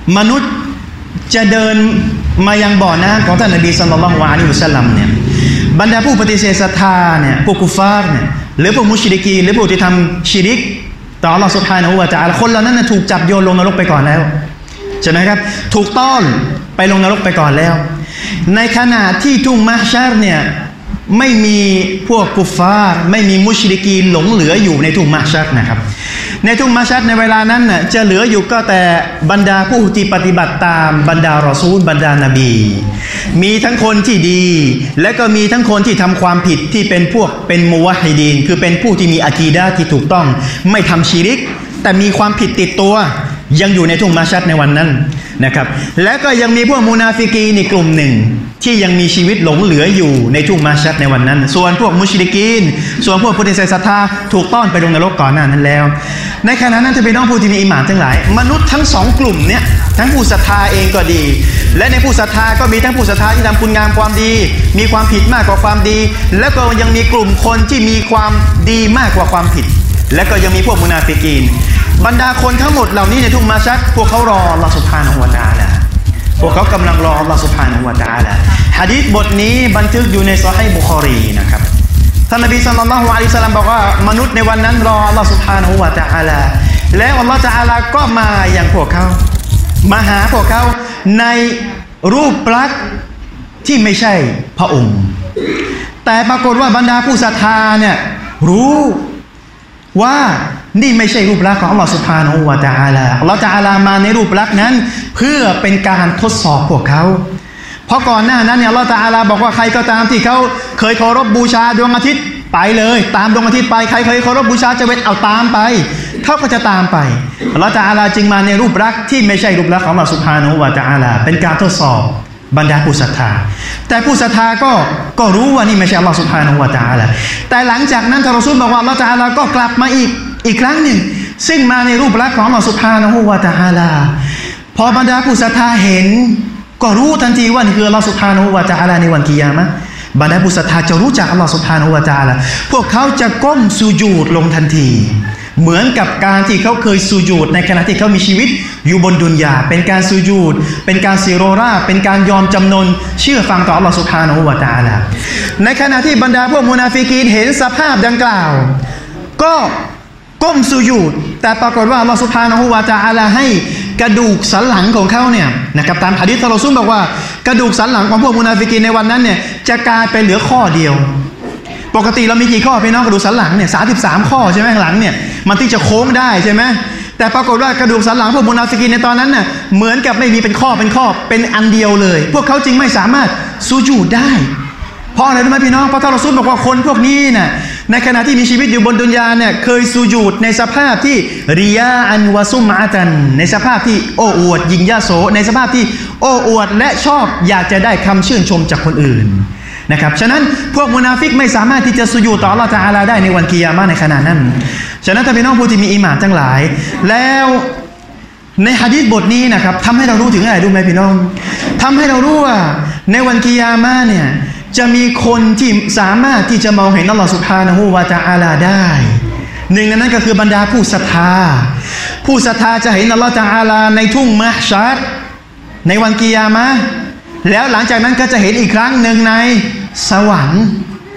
มนุษย์จะเดินมายังบ่อน้ำของท่านนบีศ็อลลัลลอฮุอะลัยฮิวะซัลลัมเนี่ยบรรดาผู้ปฏิเสธศรัทธาเนี่ยพวกกุฟาร์เนี่ยหรือพวกมุชริกีนหรือพวกที่ทำชิริกต่ออัลเลาะห์ซุบฮานะฮูวะตะอาลาคนเหล่านั้นถูกจับโยนลงนรกไปก่อนแล้วใช่ไหมครับถูกต้อนไปลงนรกไปก่อนแล้วในขณะที่ทุ่งมะฮ์ชาร์เนี่ยไม่มีพวกกุฟฟาร์ไม่มีมุชริกีนหลงเหลืออยู่ในทุ่งมะฮ์ชาร์นะครับในทุ่งมะฮ์ชาร์ในเวลานั้นน่ะจะเหลืออยู่ก็แต่บรรดาผู้ที่ปฏิบัติตามบรรดารอซูลบรรดานบีมีทั้งคนที่ดีและก็มีทั้งคนที่ทำความผิดที่เป็นพวกเป็นมุวะฮิดีนคือเป็นผู้ที่มีอะกีดะห์ที่ถูกต้องไม่ทำชิริกแต่มีความผิดติดตัวยังอยู่ในทุ่งมะฮ์ชาร์ในวันนั้นนะครับและก็ยังมีพวกมุนาฟิกีนอีกกลุ่มหนึ่งที่ยังมีชีวิตหลงเหลืออยู่ในทุ่งมะฮ์ชาร์ในวันนั้นส่วนพวกมุชริกีนส่วนพวกผู้ที่ศรัทธาถูกต้อนไปลงนรกก่อนหน้านั้นแล้วในขณะนั้นถ้าเป็นน้องผู้ที่มีอีหม่านทั้งหลายมนุษย์ทั้งสองกลุ่มเนี่ยทั้งผู้ศรัทธาเองก็ดีและในผู้ศรัทธาก็มีทั้งผู้ศรัทธาที่ทำคุณงามความดีมีความผิดมากกว่าความดีแล้วก็ยังมีกลุ่มคนที่มีความดีมากกว่าความผิดและก็ยังมีพวกมุนาฟิกีนบรรดาคนทั้งหมดเหล่านี้ในทุ่งมะฮ์ชาร์พวกเขารออัลเลาะห์ซุบฮานะฮูวะตะอาลาพวกเขากำลังรออัลเลาะห์ซุบฮานะฮูวะตะอาลาหะดีษบทนี้บันทึกอยู่ในซอฮีฮ์บุคอรีนะครับท่านนบีศ็อลลัลลอฮุอะลัยฮิวะซัลลัมบอกว่ามนุษย์ในวันนั้นรออัลเลาะห์ซุบฮานะฮูวะตะอาลาแล้วอัลเลาะห์ตะอาลาก็มาอย่างพวกเขามาหาพวกเขาในรูปลักษณ์ที่ไม่ใช่พระองค์แต่ปรากฏว่าบรรดาผู้ศรัทธาเนี่ยรู้ว่านี่ไม่ใช่รูปลักษณ์ของอัลลอฮฺซุบฮานะฮูวะตะอาลาอัลลอฮฺตะอาลามาในรูปลักษณ์นั้นเพื่อเป็นการทดสอบพวกเขาเพราะก่อนหน้านั้นเนี่ยอัลลอฮฺตะอาลาบอกว่าใครก็ตามที่เขาเคยเคารพบูชาดวงอาทิตย์ไปเลยตามดวงอาทิตย์ไปใครเคยเคารพบูชาจะเวทเอาตามไปเขาก็จะตามไปอัลลอฮฺตะอาลาจึงมาในรูปลักษณ์ที่ไม่ใช่รูปลักษณ์ของอัลลอฮฺซุบฮานะฮูวะตะอาลาเป็นการทดสอบบรรดาผู้ศรัทธาแต่ผู้ศรัทธาก็รู้ว่านี่ไม่ใช่อัลลอฮฺซุบฮานะฮูวะตะอาลาแต่หลังจากนั้นท่านรอซูลบอกว่าอัลลอฮฺตะอาลาก็กลับมาอีกครั้งหนึ่งซึ่งมาในรูปลักษณ์ของอัลลอฮฺซุบฮานะฮูวะตะอาลาพอบรรดาผู้ศรัทธาเห็นก็รู้ทันทีว่านี่คืออัลลอฮฺซุบฮานะฮูวะตะอาลาในวันกิยามะห์บรรดาผู้ศรัทธาจะรู้จักอัลลอฮฺซุบฮานะฮูวะตะอาลาพวกเขาจะก้มสุญูดลงทันทีเหมือนกับการที่เขาเคยสุญูดในขณะที่เขามีชีวิตอยู่บนดุนยาเป็นการสุญูดเป็นการซิโรราเป็นการยอมจำนนเชื่อฟังต่ออัลลอฮฺซุบฮานะฮูวะตะอาลาในขณะที่บรรดาพวกมุนาฟิกีนเห็นสภาพดังกล่าวก็ก้มสุญูดแต่ปรากฏว่าอัลลอฮฺซุบฮานะฮูวะตะอาลาให้กระดูกสันหลังของเขาเนี่ยนะครับตามหะดีษท่านรอซูลบอกว่ากระดูกสันหลังของพวกมุนาฟิกีนในวันนั้นเนี่ยจะกลายเป็นเหลือข้อเดียวปกติเรามีกี่ข้อพี่น้องกระดูกสันหลังเนี่ย33ข้อใช่ไหมหลังเนี่ยมันที่จะโค้งได้ใช่ไหมแต่ปรากฏว่ากระดูกสันหลังพวกมุนาฟิกีนในตอนนั้นน่ะเหมือนกับไม่มีเป็นข้อเป็นอันเดียวเลยพวกเขาจึงไม่สามารถสุญูดได้เพราะอะไรรู้ไหมพี่น้องเพราะท่านรอซูลบอกว่าคนพวกนี้น่ะในขณะที่มีชีวิตอยู่บนดุนยาเนี่ยเคยสุญูดในสภาพที่ริยาอันวะซุมอะตันในสภาพที่โอ้อวดยิงยโสในสภาพที่โอ้อวดและชอบอยากจะได้คำชื่นชมจากคนอื่นนะครับฉะนั้นพวกมุนาฟิกไม่สามารถที่จะสุญูดต่ออัลเลาะห์ตะอาลาได้ในวันกิยามะห์ในขณะนั้นฉะนั้นถ้าพี่น้องผู้ที่มีอีหม่านทั้งหลายแล้วในหะดีษบทนี้นะครับทำให้เรารู้ถึงอะไรรู้ไหมพี่น้องทำให้เรารู้ว่าในวันกิยามะห์เนี่ยจะมีคนที่สามารถที่จะมองเห็นอัลเลาะห์ซุบฮานะฮูวะตะอาลาได้หนึ่งในนั้นก็คือบรรดาผู้ศรัทธาจะเห็นอัลเลาะห์ตะอาลาในทุ่งมะฮ์ชาร์ในวันกิยามะห์แล้วหลังจากนั้นก็จะเห็นอีกครั้งหนึ่งในสวรรค์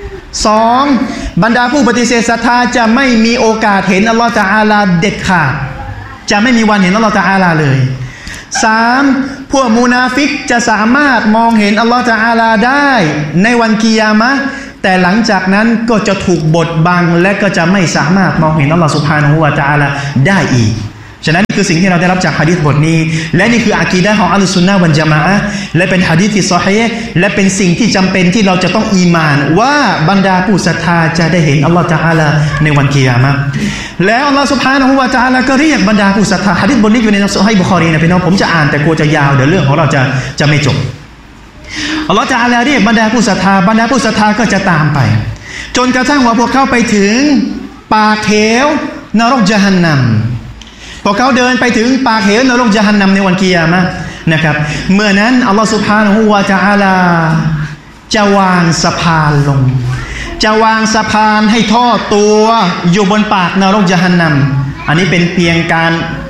2บรรดาผู้ปฏิเสธศรัทธาจะไม่มีโอกาสเห็นอัลลอฮฺตะอาลาเด็ดขาดจะไม่มีวันเห็นอัลลอฮฺตะอาลาเลย3พวกมุนาฟิกจะสามารถมองเห็นอัลลอฮฺตะอาลาได้ในวันกิยามะห์แต่หลังจากนั้นก็จะถูกบดบังและก็จะไม่สามารถมองเห็นอัลลอฮฺซุบฮานะฮูวะตะอาลาได้อีกฉะนั้นนี่คือสิ่งที่เราได้รับจากหะดีษบทนี้และนี่คืออากีดะห์ของอัลซุนนะฮ์วัลญะมาอะห์และเป็นหะดีษที่ซอฮีฮ์และเป็นสิ่งที่จำเป็นที่เราจะต้องอีหม่านว่าบรรดาผู้ศรัทธาจะได้เห็นอัลลอฮฺตะอาลาในวันกิยามะห์แล้วอัลลอฮฺซุบฮานะฮูวะตะอาลาก็เรียกบรรดาผู้ศรัทธาหะดีษบทนี้อยู่ในซอฮีฮ์บุคอรีนะพี่น้องผมจะอ่านแต่กลัวจะยาวเดี๋ยวเรื่องของเราจะไม่จบอัลลอฮฺตะอาลาเรียกบรรดาผู้ศรัทธาก็จะตามไปจนกระทั่งว่าพวกเขาไปถึงปากเหวนรกญะฮันนัมพอเขาเดินไปถึงปากเหวนรกญะฮันนัมในวันกิยามะห์นะครับเมื่อนั้นอัลลอฮฺซุบฮานะฮูวะตะอาลาจะวางสะพานลงจะวางสะพานให้ทอดตัวอยู่บนปากนรกญะฮันนัมอันนี้เป็นเพียงการ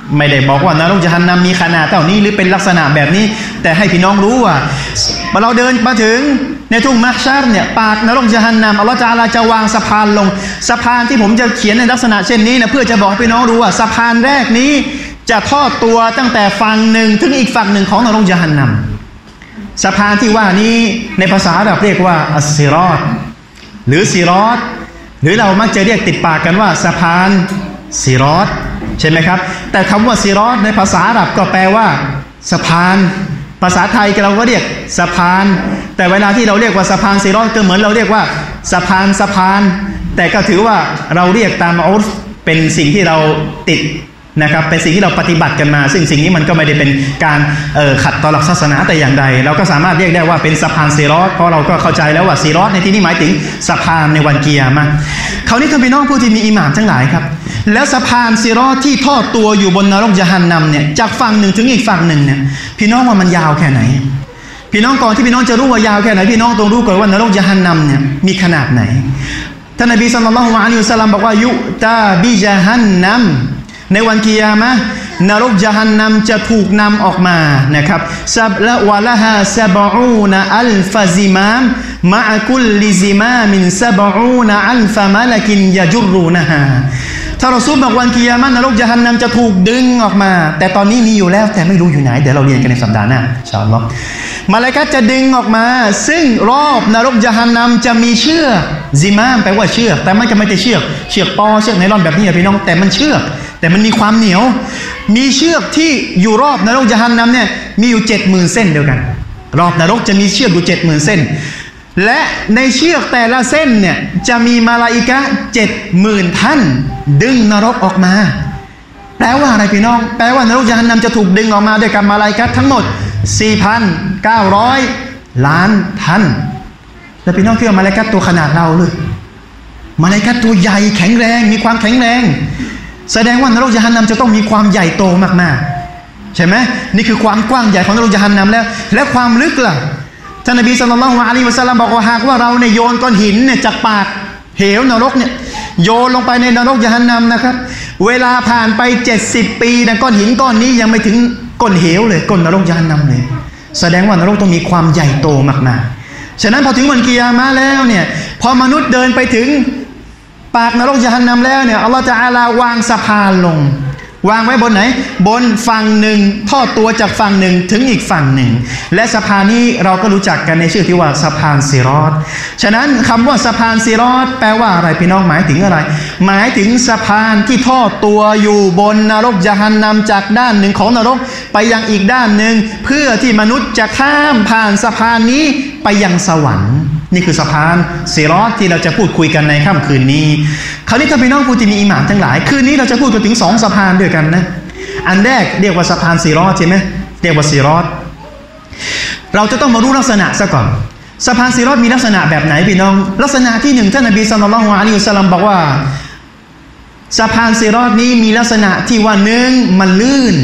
ไม่ได้บอกว่านรกญะฮันนัมมีขนาดเท่านี้หรือเป็นลักษณะแบบนี้แต่ให้พี่น้องรู้ว่าเราเดินมาถึงในทุ่งมัชชัรเนี่ยปากนรกญะฮันนัมอัลเลาะห์ตะอาลาจะวางสะพานลงสะพานที่ผมจะเขียนในลักษณะเช่นนี้นะเพื่อจะบอกให้พี่น้องรู้ว่าสะพานแรกนี้จะทอดตัวตั้งแต่ฝั่งหนึ่งถึงอีกฝั่งหนึ่งของนรกญะฮันนัมสะพานที่ว่านี้ในภาษาอาหรับเรียกว่าอัสซิรอตหรือซิรอตหรือเรามักจะเรียกติดปากกันว่าสะพานซิรอตใช่ไหมครับแต่คำว่าซิรอตในภาษาอาหรับก็แปลว่าสะพานภาษาไทยเราก็เรียกสะพานแต่เวลาที่เราเรียกว่าสะพานซิรอตก็เหมือนเราเรียกว่าสะพานแต่ก็ถือว่าเราเรียกตามอุรฟเป็นสิ่งที่เราติดนะครับเป็นสิ่งที่เราปฏิบัติกันมาซึ่งสิ่งนี้มันก็ไม่ได้เป็นการขัดต่อหลักศาสนาแต่อย่างใดเราก็สามารถเรียกได้ว่าเป็นสะพานซิรอตเพราะเราก็เข้าใจแล้วว่าซิรอตในที่นี้หมายถึงสะพานในวันกิยามะห์คราวนี้ท่านพี่น้องผู้ที่มีอีหม่านทั้งหลายครับแล้วสะพานซิรอตที่ทอดตัวอยู่บนนรกญะฮันนัมเนี่ยจากฝั่งหนึ่งถึงอีกฝั่งหนึ่งเนี่ยพี่น้องว่ามันยาวแค่ไหนพี่น้องก่อนที่พี่น้องจะรู้ว่ายาวแค่ไหนพี่น้องต้องรู้ก่อนว่านรกญะฮันนัมเนี่ยมีขนาดไหนท่านนบีศ็อลลัลลอฮุอะลัยฮิวะซัลลัมบอกว่ายุตาบิญะฮันนัมในวันกิยามะห์นรกญะฮันนัมจะถูกนำออกมานะครับซับละวะละฮาซับอูนอัลฟะซิมามมะอะกุลลิซิมามินซับอูนอัลฟะมะละกินยะจุรูนะฮาถ้ารอซูลบอกวันกิยามะห์นรกญะฮันนัมจะถูกดึงออกมาแต่ตอนนี้มีอยู่แล้วแต่ไม่รู้อยู่ไหนเดี๋ยวเราเรียนกันในสัปดาห์หน้าอินชาอัลลอฮ์มาลาอิกะฮ์จะดึงออกมาซึ่งรอบนรกญะฮันนัมจะมีเชือกซิมามแปลว่าเชือกแต่ไม่ใช่เชือกปอเชือกไนลอนแบบนี้พี่น้องแต่มันเชือกแต่มันมีความเหนียวมีเชือกที่อยู่รอบนรกญะฮันนัมเนี่ยมีอยู่ 70,000 เส้นเดียวกันรอบนรกจะมีเชือกอยู่ 70,000 เส้นและในเชือกแต่ละเส้นเนี่ยจะมีมาลาอิกะฮ์ 70,000 ท่านดึงนรกออกมาแปลว่าอะไรพี่น้องแปลว่านรกญะฮันนัมจะถูกดึงออกมาด้วยกับมาลาอิกะฮ์ทั้งหมด 4,900 ล้านท่านแล้วพี่น้องคิดว่ามาลาอิกะฮ์ตัวขนาดเราหรือมาลาอิกะฮ์ตัวใหญ่แข็งแรงมีความแข็งแรงแสดงว่านรกญะฮันนัมจะต้องมีความใหญ่โตมากๆใช่ไหมนี่คือความกว้างใหญ่ของนรกญะฮันนัมแล้วและความลึกล่ะท่านนบีศ็อลลัลลอฮุอะลัยฮิวะซัลลัมบอกว่าหากว่าเราเนี่ยโยนก้อนหินเนี่ยจากปากเหวนรกเนี่ยโยนลงไปในนรกญะฮันนัมนะครับเวลาผ่านไป70 ปีนะก้อนหินก้อนนี้ยังไม่ถึงก้นเหวเลยก้นนรกญะฮันนัมเลยแสดงว่านรกต้องมีความใหญ่โตมากๆฉะนั้นพอถึงวันกิยามะห์แล้วเนี่ยพอมนุษย์เดินไปถึงปากนรกญะฮันนัมแล้วเนี่ยอัลลอฮฺตะอาลาวางสะพานลงวางไว้บนไหนบนฝั่งหนึ่งทอดตัวจากฝั่งหนึ่งถึงอีกฝั่งหนึ่งและสะพานนี้เราก็รู้จักกันในชื่อที่ว่าสะพานซิรอตฉะนั้นคำว่าสะพานซิรอตแปลว่าอะไรพี่น้องหมายถึงอะไรหมายถึงสะพานที่ทอดตัวอยู่บนนรกญะฮันนัมจากด้านหนึ่งของนรกไปยังอีกด้านหนึ่งเพื่อที่มนุษย์จะข้ามผ่านสะพานนี้ไปยังสวรรค์นี่คือสะพานซิรอตที่เราจะพูดคุยกันในค่ำคืนนี้คราวนี้ถ้าพี่น้องผู้ที่มีอีหม่านทั้งหลายคืนนี้เราจะพูดกันถึง2สะพานด้วยกันนะอันแรกเรียกว่าสะพานซิรอตใช่ไหมเรียกว่าซิรอตเราจะต้องมารู้ลักษณะซะก่อนสะพานซิรอตมีลักษณะแบบไหนพี่น้องลักษณะที่1ท่านนบีศ็อลลัลลอฮุอะลัยฮิวะซัลลัมบอกว่าสะพานซิรอตนี้มีลักษณะที่ว่า1มันลื่น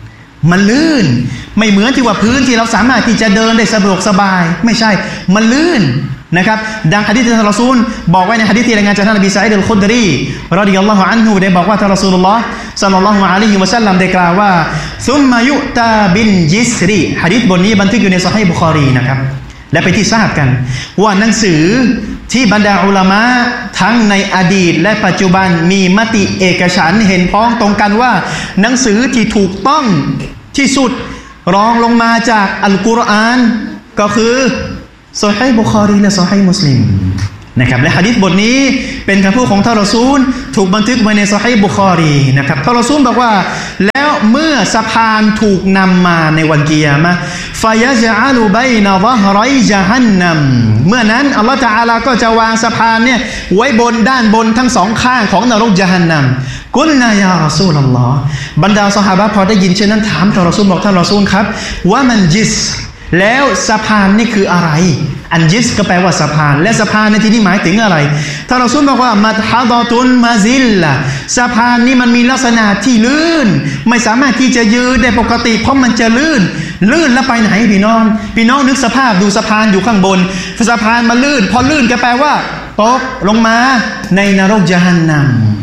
ไม่เหมือนที่ว่าพื้นที่เราสามารถที่จะเดินได้สะดวกสบายไม่ใช่มันลื่นนะครับดังหะดีษที่ท่านรอซูลบอกไว้ในหะดีษที่รายงานจากท่านนบีซะอีดอัลคุดรีรอฎิยัลลอฮุอันฮุได้บอกว่าท่านรอซูลุลลอฮ์ศ็อลลัลลอฮุอะลัยฮิวะซัลลัมได้กล่าวว่าซุมมายุตาบินยิสรีหะดีษบทนี้บันทึกอยู่ในซอฮีห์บุคอรีนะครับและเป็นที่ทราบกันว่าหนังสือที่บรรดาอุลามะทั้งในอดีตและปัจจุบันมีมติเอกฉันท์เห็นพ้องตรงกันว่าหนังสือที่ถูกต้องที่สุดรองลงมาจากอัลกุรอานก็คือซอฮีห์บุคอรีและซอฮีห์มุสลิมนะครับและหะดีษบทนี้เป็นคำพูดของท่านรอซูลถูกบันทึกไว้ในซอฮีห์บุคอรีนะครับท่านรอซูลบอกว่าแล้วเมื่อสะพานถูกนำมาในวันกิยามะห์ฟะยะญะอะลุบัยนะฎะฮรัยญะฮันนัมเมื่อนั้นอัลเลาะห์ตะอาลาก็จะวางสะพานเนี่ยไว้บนด้านบนทั้ง2ข้างของนรกญะฮันนัมกุลนายารอซูลุลลอฮ์บรรดาซอฮาบะห์พอได้ยินเช่นนั้นถามท่านรอซูลบอกท่านรอซูลครับว่ามันจิสแล้วสะพานนี่คืออะไรอันจิสก็แปลว่าสะพานและสะพานในที่นี้หมายถึงอะไรท่านรอซูลบอกว่ามัดฮะฎอตุนมาซิลละสะพานนี้มันมีลักษณะที่ลื่นไม่สามารถที่จะยืนได้ปกติเพราะมันจะลื่นแล้วไปไหนพี่น้องนึกสภาพดูสะพานอยู่ข้างบนสะพานมันลื่นพอลื่นก็แปลว่าตกลงมาในนรกญะฮันนัม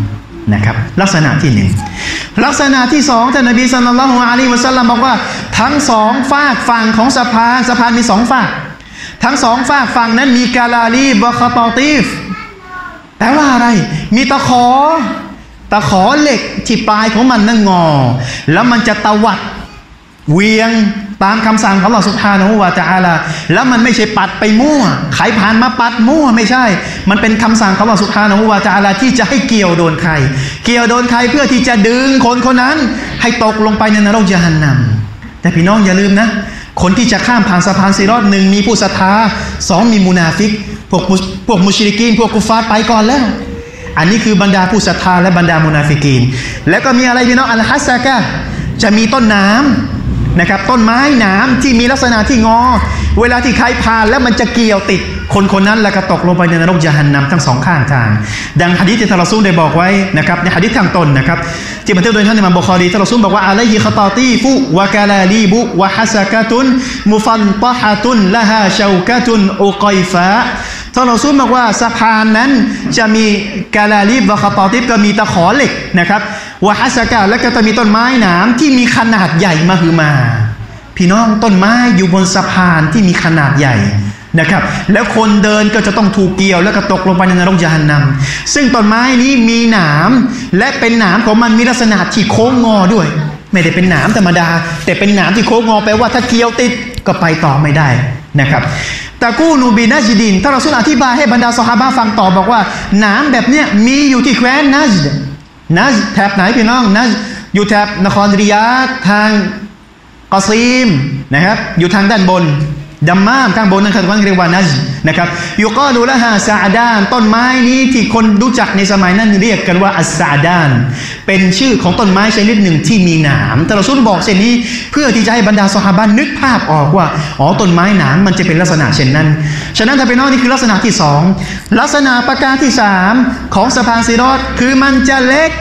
นะครับลักษณะที่หนึ่งลักษณะที่สองท่านนบีศ็อลลัลลอฮุอะลัยฮิวะซัลลัมบอกว่าทั้งสองฝากฝั่งของสะพานมีสองฝากทั้งสองฝากฝั่งนั้นมีกาลาลีบะคาตอตีฟแปลว่าอะไรมีตะขอเหล็กที่ปลายของมันนั่งงอแล้วมันจะตวัดเวียงตามคำสั่งของอัลเลาะห์ซุบฮานะฮูวะตะอาลาแล้วมันไม่ใช่ปัดไปมั่วใครผ่านมาปัดมั่วไม่ใช่มันเป็นคำสั่งของอัลเลาะห์ซุบฮานะฮูวะตะอาลาที่จะให้เกี่ยวโดนใครเพื่อที่จะดึงคนนั้นให้ตกลงไปในนรกยะฮันนัมแต่พี่น้องอย่าลืมนะคนที่จะข้ามผ่านสะพานซิรอฏหนึ่งมีผู้ศรัทธาสองมีมุนาฟิกพวกมุชริกีนพวกกุฟาร์ไปก่อนแล้วอันนี้คือบรรดาผู้ศรัทธาและบรรดามุนาฟิกีนแล้วก็มีอะไรพี่น้องอัลฮัสซะกะจะมีต้นน้ำนะครับต้นไม้หนามที่มีลักษณะที่งอเวลาที่ใครผ่านแล้วมันจะเกี่ยวติดคนนั้นแล้วก็ตกลงไปในนรกยะฮันนัมทั้งสองข้างทางดังหะดีษที่ท่านรอซูลได้บอกไว้นะครับในหะดีษข้างต้นนะครับที่บันทึกโดยท่านอิหม่ามบุคอรีท่านรอซูลบอกว่าอะลัยฮิคตาตีฟุวะกาลาลีบุวะฮัสกะตุนมุฟันตะฮะตุนละฮาชาวกะตุนอุกัยฟะท่านรอซูลบอกว่าสะพานนั้นจะมีกาลาลีบวะคตาตีฟก็มีตะขอเหล็กนะครับวะฮัสกะแล้วก็จะมีต้นไม้หนามที่มีขนาดใหญ่มหึมาพี่น้องต้นไม้อยู่บนสะพานที่มีขนาดใหญ่นะครับแล้วคนเดินก็จะต้องถูกเกี่ยวแล้วก็ตกลงไปในนรกยะฮันนัมซึ่งต้นไม้นี้มีหนามและเป็นหนามของมันมีลักษณะที่โค้งงอด้วยไม่ได้เป็นหนามธรรมดาแต่เป็นหนามที่โค้งงอแปลว่าถ้าเกี่ยวติดก็ไปต่อไม่ได้นะครับตะกูนูบีนัจดินท่านรอซูลอธิบายให้บรรดาซอฮาบะห์ฟังต่อบอกว่าหนามแบบเนี้ยมีอยู่ที่แคว้นนัจดแถบไหนพี่น้องนัจดอยู่แถบนครริยาดทางกอซีมนะครับอยู่ทางด้านบนดัมมามข้างบนนั่นคือเรียกว่านัจนะครับยุกอลูละฮาซาดานต้นไม้นี้ที่คนรู้จักในสมัยนั้นเรียกกันว่าอัสซาดานเป็นชื่อของต้นไม้ชนิดหนึ่งที่มีหนามแต่เราซุนบอกเช่นนี้เพื่อที่จะให้บรรดาซอฮาบะห์นึกภาพออกว่าต้นไม้หนามมันจะเป็นลักษณะเช่นนั้นฉะนั้นถ้าเป็นนี่คือลักษณะที่สองลักษณะประการที่สามของสะพานซิรอฏคือมันจะเล็ก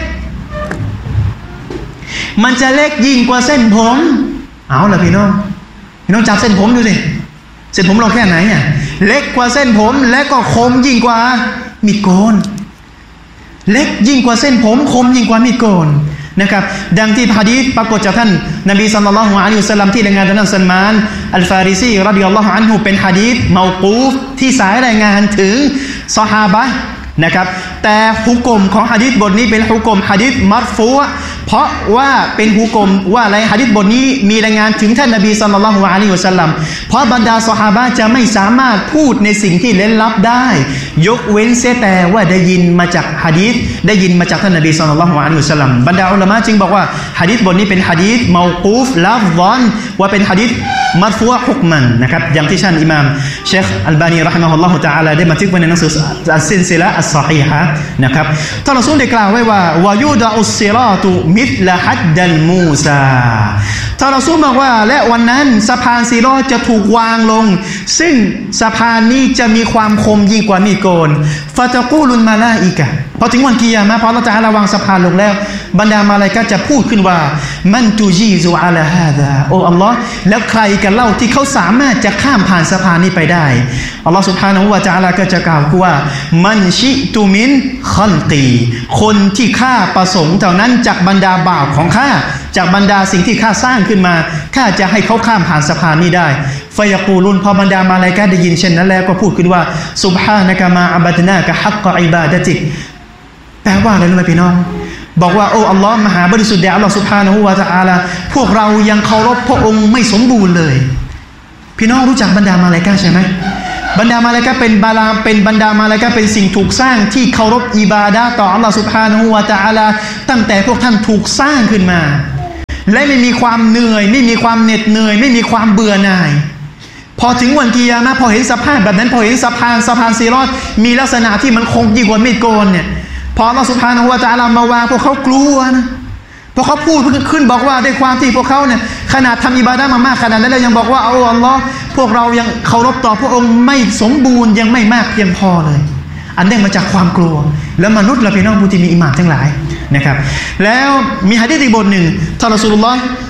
ยิ่งกว่าเส้นผมเอาล่ะพี่น้องจับเส้นผมดูสิเส้นผมเราแค่ไหนเนี่ยเล็กกว่าเส้นผมและก็คมยิ่งกว่ามีดโกนเล็กยิ่งกว่าเส้นผมคมยิ่งกว่ามีดโกนนะครับดังที่หะดีษปรากฏจากท่านนบีศ็อลลัลลอฮุอะลัยฮิวะซัลลัมที่รายงานจากท่านซัลมานอัลฟาริซีรอฎิยัลลอฮุอันฮุเป็นหะดีษเมากูฟที่สายรายงานถึงซอฮาบะห์นะครับแต่ฮุกมของหะดีษบทนี้เป็นฮุกมหะดีษมัรฟูอ์เพราะว่าเป็นฮุกมว่าอะไรหะดีษบทนี้มีรายงานถึงท่านนบีศ็อลลัลลอฮุอะลัยฮิวะซัลลัมเพราะบรรดาซอฮาบะห์จะไม่สามารถพูดในสิ่งที่เร้นลับได้ยกเว้นเสียแต่ว่าได้ยินมาจากหะดีษได้ยินมาจากท่านนบีศ็อลลัลลอฮุอะลัยฮิวะซัลลัมบรรดาอุลามะจึงบอกว่าหะดีษบทนี้เป็นหะดีษเมากูฟลาฟฎอนว่าเป็นหะดีษมัรฟูอ์ฮุกมันนะครับอย่างที่ท่านอิหม่ามเชคอัลบานีเราะฮิมะฮุลลอฮุตะอาลาได้บันทึกไว้ในหนังสืออัสซิลซิละฮ์อัศศอฮีฮะห์นะครับท่านรอซูลได้กล่าวไว้ว่าวะยูดะอุสซิรอตุมิธละฮัดดัลมูซาท่านรอซูลบอกว่าและวันนั้นสะพานซิรอตจะถูกวางลงซึ่งสะพานนี้จะมีความคมยิ่งกว่ามีดโกนฟะตะกูลุลมาลาอิกะห์พอถึงวันกิยามะห์พออัลเลาะห์ตะอาลาวางสะพานลงแล้วบรรดามาลาอิกะฮ์จะพูดขึ้นว่ามันตุจีซุอะลาฮาซาโอ้อัลเลาะห์แล้วใครกันเล่าที่เขาสามารถจะข้ามผ่านสะพานนี้ไปได้อัลเลาะห์ซุบฮานะฮูวะตะอาลาก็จะกล่าวว่ามันชิตุมินคัลกีคนที่ข้าประสงค์เท่านั้นจากบรรดาบ่าวของข้าจากบรรดาสิ่งที่ข้าสร้างขึ้นมาข้าจะให้เขาข้ามผ่านสะพานนี้ได้ฟะยะกูลุนพอบรรดามาลาอิกะฮ์ได้ยินเช่นนั้นแล้วก็พูดขึ้นว่าซุบฮานะกะมาอะบัดนากะฮักกะอิบาดะติกแปลว่าอะไรรู้ไหมพี่น้องบอกว่าโอ้อัลลอฮ์มหาบริสุทธิ์แด่อัลลอฮ์ซุบฮานะฮูวะตะอาลาพวกเรายังเคารพพระองค์ไม่สมบูรณ์เลยพี่น้องรู้จักบรรดามาลาอิกะฮ์ใช่ไหมบรรดามาลาอิกะฮ์เป็นบรรดามาลาอิกะฮ์เป็นสิ่งถูกสร้างที่เคารพอิบาดะห์ต่ออัลลอฮ์ซุบฮานะฮูวะตะอาลาตั้งแต่พวกท่านถูกสร้างขึ้นมาและไม่มีความเหนื่อยไม่มีความเหน็ดเหนื่อยไม่มีความเบื่อหน่ายพอถึงวันกิยามะห์พอเห็นสภาพแบบนั้นพอเห็นสะพานซิรอตมีลักษณะที่มันคงยิ่งกว่ามีดโกนเนี่ยพออัลเลาะห์ซุบฮานะฮูวะตะอาลามาวางพวกเขากลัวนะพวกเขาพูดขึ้นบอกว่าด้วยความที่พวกเขาเนี่ยขนาดทำอิบาดะห์มามากขนาดนั้นแล้วยังบอกว่าโอ้อัลเลาะห์พวกเรายังเคารพต่อพระองค์ไม่สมบูรณ์ยังไม่มากเพียงพอเลยอันเนื่องมาจากความกลัวแล้วมนุษย์และพี่น้องผู้ที่มีอีหม่านทั้งหลายนะครับแล้วมีหะดีษอีกบทหนึ่งท่านรอซูลุลลอฮ์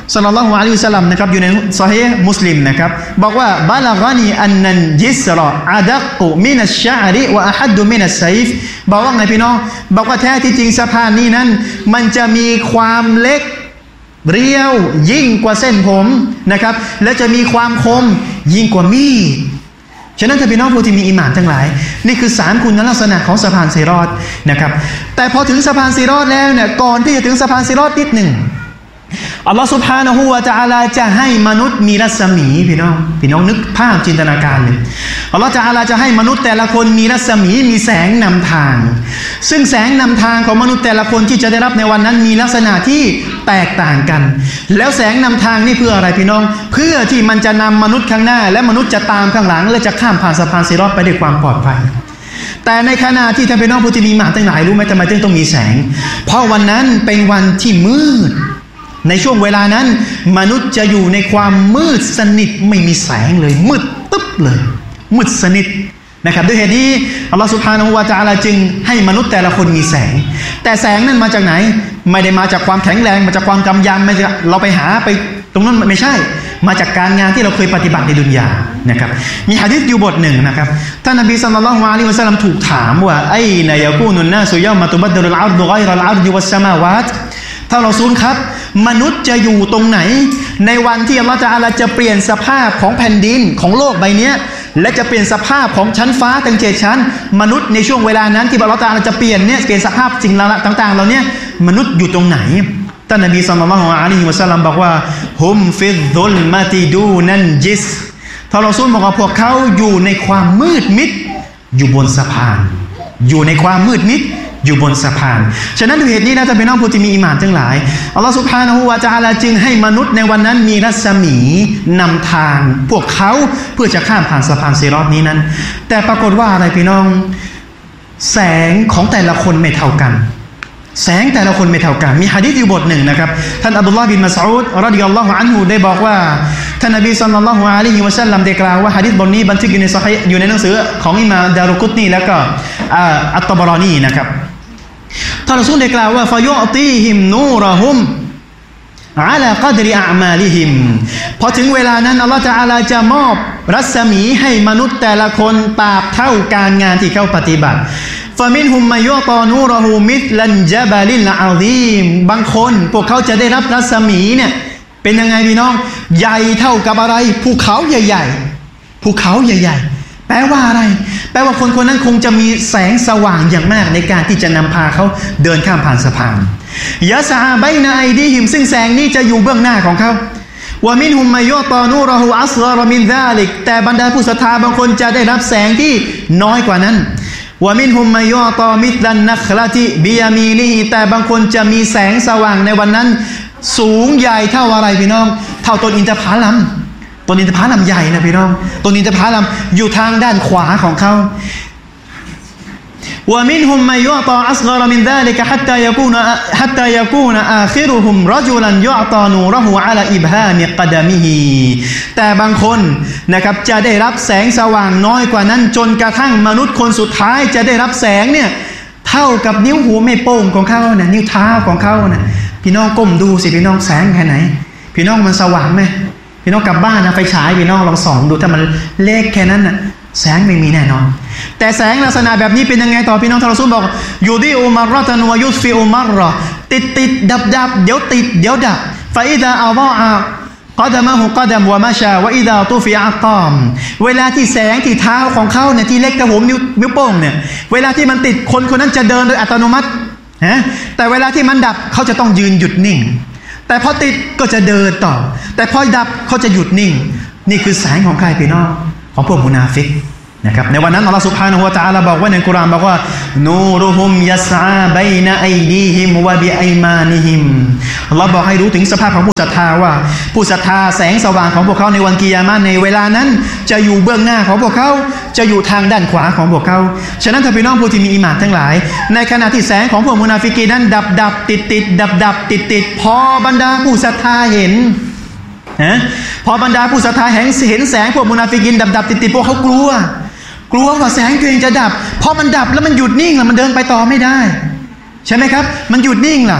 ศ็อลลัลลอฮุอะลัยฮิวะซัลลัมนะครับอยู่ในซอฮีฮ์มุสลิมนะครับบอกว่าบะลากานีอันนันยิสรออะดักมินัชชะอริวะอะฮัดมินัสไซฟบอกว่าไงพี่น้องบอกว่าแท้ที่จริงสะพานนี้นั้นมันจะมีความเล็กเรียวยิ่งกว่าเส้นผมนะครับและจะมีความคมยิ่งกว่ามีดฉะนั้นถ้าพี่น้องผู้ที่มีอีหม่านทั้งหลายนี่คือ3คุณลักษณะของสะพานซิรอตนะครับแต่พอถึงสะพานซิรอตแล้วเนี่ยก่อนที่จะถึงสะพานซิรอตนิดหนึ่งอัลลอฮฺซุบฮานะฮูวะตะอาลาจะให้มนุษย์มีรัศมีพี่น้องนึกภาพจินตนาการเลยอัลลอฮฺตะอาลาจะให้มนุษย์แต่ละคนมีรัศมีมีแสงนำทางซึ่งแสงนำทางของมนุษย์แต่ละคนที่จะได้รับในวันนั้นมีลักษณะที่แตกต่างกันแล้วแสงนำทางนี่เพื่ออะไรพี่น้องเพื่อที่มันจะนำมนุษย์ข้างหน้าและมนุษย์จะตามข้างหลังและจะข้ามผ่านสะพานซิรอตไปด้วยความปลอดภัยแต่ในขณะที่ท่านพี่น้องผู้ที่มีอีหม่านทั้งหลายรู้ไหมทำไมจึงต้องมีแสงเพราะวันนั้นเป็นวันที่มืดในช่วงเวลานั้นมนุษย์จะอยู่ในความมืดสนิทไม่มีแสงเลยมืดตึ๊บเลยมืดสนิทนะครับด้วยเหตุนี้อัลลอฮฺซุบฮานะฮูวะตะอาลาจึงให้มนุษย์แต่ละคนมีแสงแต่แสงนั้นมาจากไหนไม่ได้มาจากความแข็งแรงมาจากความกำยำไม่ใช่เราไปหาไปตรงนั้นไม่ใช่มาจากการงานที่เราเคยปฏิบัติในดุนยานะครับมีหะดีษอยู่บทหนึ่งนะครับท่านนบีศ็อลลัลลอฮุอะลัยฮิวะซัลลัมถูกถามว่าไอ้นะยะกูนุนนาสุยอมะตุบัดดลุลอัรฎุฆอยรัลอัรฎิวัสสมาวาตถ้าเราซูลครับมนุษย์จะอยู่ตรงไหนในวันที่อัลลอฮฺตะอาลาจะเปลี่ยนสภาพของแผ่นดินของโลกใบนี้และจะเปลี่ยนสภาพของชั้นฟ้าตั้ง7ชั้นมนุษย์ในช่วงเวลานั้นที่อัลลอฮฺตะอาลาจะเปลี่ยนสภาพสิ่งต่างๆเหล่านี้มนุษย์อยู่ตรงไหนท่านนบีศ็อลลัลลอฮุอะลัยฮิวะซัลลัมบอกว่าฮุมฟิซซุลมะติดูนันจิสท่านรอซูลบอกว่าพวกเขาอยู่ในความมืดมิดอยู่บนสะพานอยู่ในความมืดมิดอยู่บนสะพานฉะนั้นด้วยเหตุนี้นะท่านพี่น้องผู้ที่มีอีหม่านทั้งหลายอัลลอฮฺซุบฮานะฮูวะตะอาลาจึงให้มนุษย์ในวันนั้นมีรัศมีนำทางพวกเขาเพื่อจะข้ามผ่านสะพานซิรอตนี้นั้นแต่ปรากฏว่าอะไรพี่น้องแสงของแต่ละคนไม่เท่ากันแสงแต่ละคนไม่เท่ากันมีหะดีษอยู่บทหนึ่งนะครับท่านอับดุลลอฮ์บินมัสอูดรอฎิยัลลอฮุอันฮุได้บอกว่าท่านนบีศ็อลลัลลอฮุอะลัยฮิวะซัลลัมได้กล่าวว่าหะดีษบทนี้บันทึกอยู่ในซอฮีฮ์อยู่ในหนังสือของอิหม่ามดารุกุตนีแล้วก็อัตตะบะรอนีนะครับท่านรอซูลได้กล่าวว่าฟะยุอตีฮิมนูรฮุมอะลากัดริอะมาลิฮิมพอถึงเวลานั้นอัลเลาะห์ตะอาลาจะมอบรัศมีให้มนุษย์แต่ละคนตราบเท่าการงานที่เขาปฏิบัติฟะมินฮุมมัยยุตอนูรฮูมิสลันญะบะลิลอะซีมบางคนพวกเขาจะได้รับรัศมีเนี่ยเป็นยังไงพี่น้องใหญ่เท่ากับอะไรภูเขาใหญ่ๆภูเขาใหญ่ๆแปลว่าอะไรแปลว่าคนคนนั้นคงจะมีแสงสว่างอย่างมากในการที่จะนำพาเขาเดินข้ามผ่านสะพานยะซาบัยนะไอดีฮิมซึ่งแสงนี้จะอยู่เบื้องหน้าของเขาวะมินฮุมมัยยุตอนูรฮูอัศฆรมินซาลิกแต่บรรดาผู้ศรัทธาบางคนจะได้รับแสงที่น้อยกว่านั้นวะมินฮุมมัยยุตอมิสลันนัคละติบิยามีนิฮิแต่บางคนจะมีแสงสว่างในวันนั้นสูงใหญ่เท่าอะไรพี่น้องเท่าต้นอินทผลัมต้นอินทผลัมใหญ่นะพี่น้องต้นอินทผลัมอยู่ทางด้านขวาของเขาวะมินฮุมมัยยุตออัศฆรมินซาลิกฮัตตายะกูนอาคิรุฮุมรจุลันยุตอนูรฮูอะลาอิบฮามิกะดะมิฮิแต่บางคนนะครับจะได้รับแสงสว่างน้อยกว่านั้นจนกระทั่งมนุษย์คนสุดท้ายจะได้รับแสงเนี่ยเท่ากับนิ้วหัวแม่โป้งของเขาเนี่ยนิ้วเท้าของเขาเนี่ยพี่น้องก้มดูสิพี่น้องแสงแค่ไหนพี่น้องมันสว่างไหมพี่น้องกลับบ้านนะไฟฉายพี่น้องลองส่องดูถ้ามันเล็กแค่นั้นน่ะแสงไม่มีแน่นอนแต่แสงลักษณะแบบนี้เป็นยังไงต่อพี่น้องท่านรอซูลบอกยูดีอุมารตะนวยุสฟิอุมารติดดับเดี๋ยวติดเดี๋ยวดับฟาอิดาอัลลอฮะกอดามะฮุกอดามวะมาชาวะอิดาตุฟิอะกอมเวลาที่แสงที่เท้าของเขาเนี่ยที่เล็กกระหัวนิ้วโป้งเนี่ยเวลาที่มันติดคนคนนั้นจะเดินโดยอัตโนมัติแต่เวลาที่มันดับเขาจะต้องยืนหยุดนิ่งแต่พอติดก็จะเดินต่อแต่พอดับเขาจะหยุดนิ่งนี่คือแสงของใครพี่น้องของพวกมุนาฟิกนะครับในวันนั้นอัลลอฮฺซุบฮานะฮูวะตะอาลาบอกว่าในกุรอานบอกว่านูรุฮุมยัสอาบัยนะอัยดีฮิมวะบิอัยมานิฮิมอัลลอฮฺบอกให้รู้ถึงสภาพของผู้ศรัทธาว่าผู้ศรัทธาแสงสว่างของพวกเขาในวันกิยามะห์ในเวลานั้นจะอยู่เบื้องหน้าของพวกเขาจะอยู่ทางด้านขวาของพวกเขาฉะนั้นถ้าพี่น้องผู้ที่มีอีหม่านทั้งหลายในขณะที่แสงของพวกมุนาฟิกีนั้นดับติดติดพอบรรดาผู้ศรัทธาเห็นพอบรรดาผู้ศรัทธาเห็นแสงพวกมุนาฟิกินดับติดพวกเขากลัวว่าแสงตัวเองจะดับพอมันดับแล้วมันหยุดนิ่งล่ะมันเดินไปต่อไม่ได้ใช่ไหมครับมันหยุดนิ่งล่ะ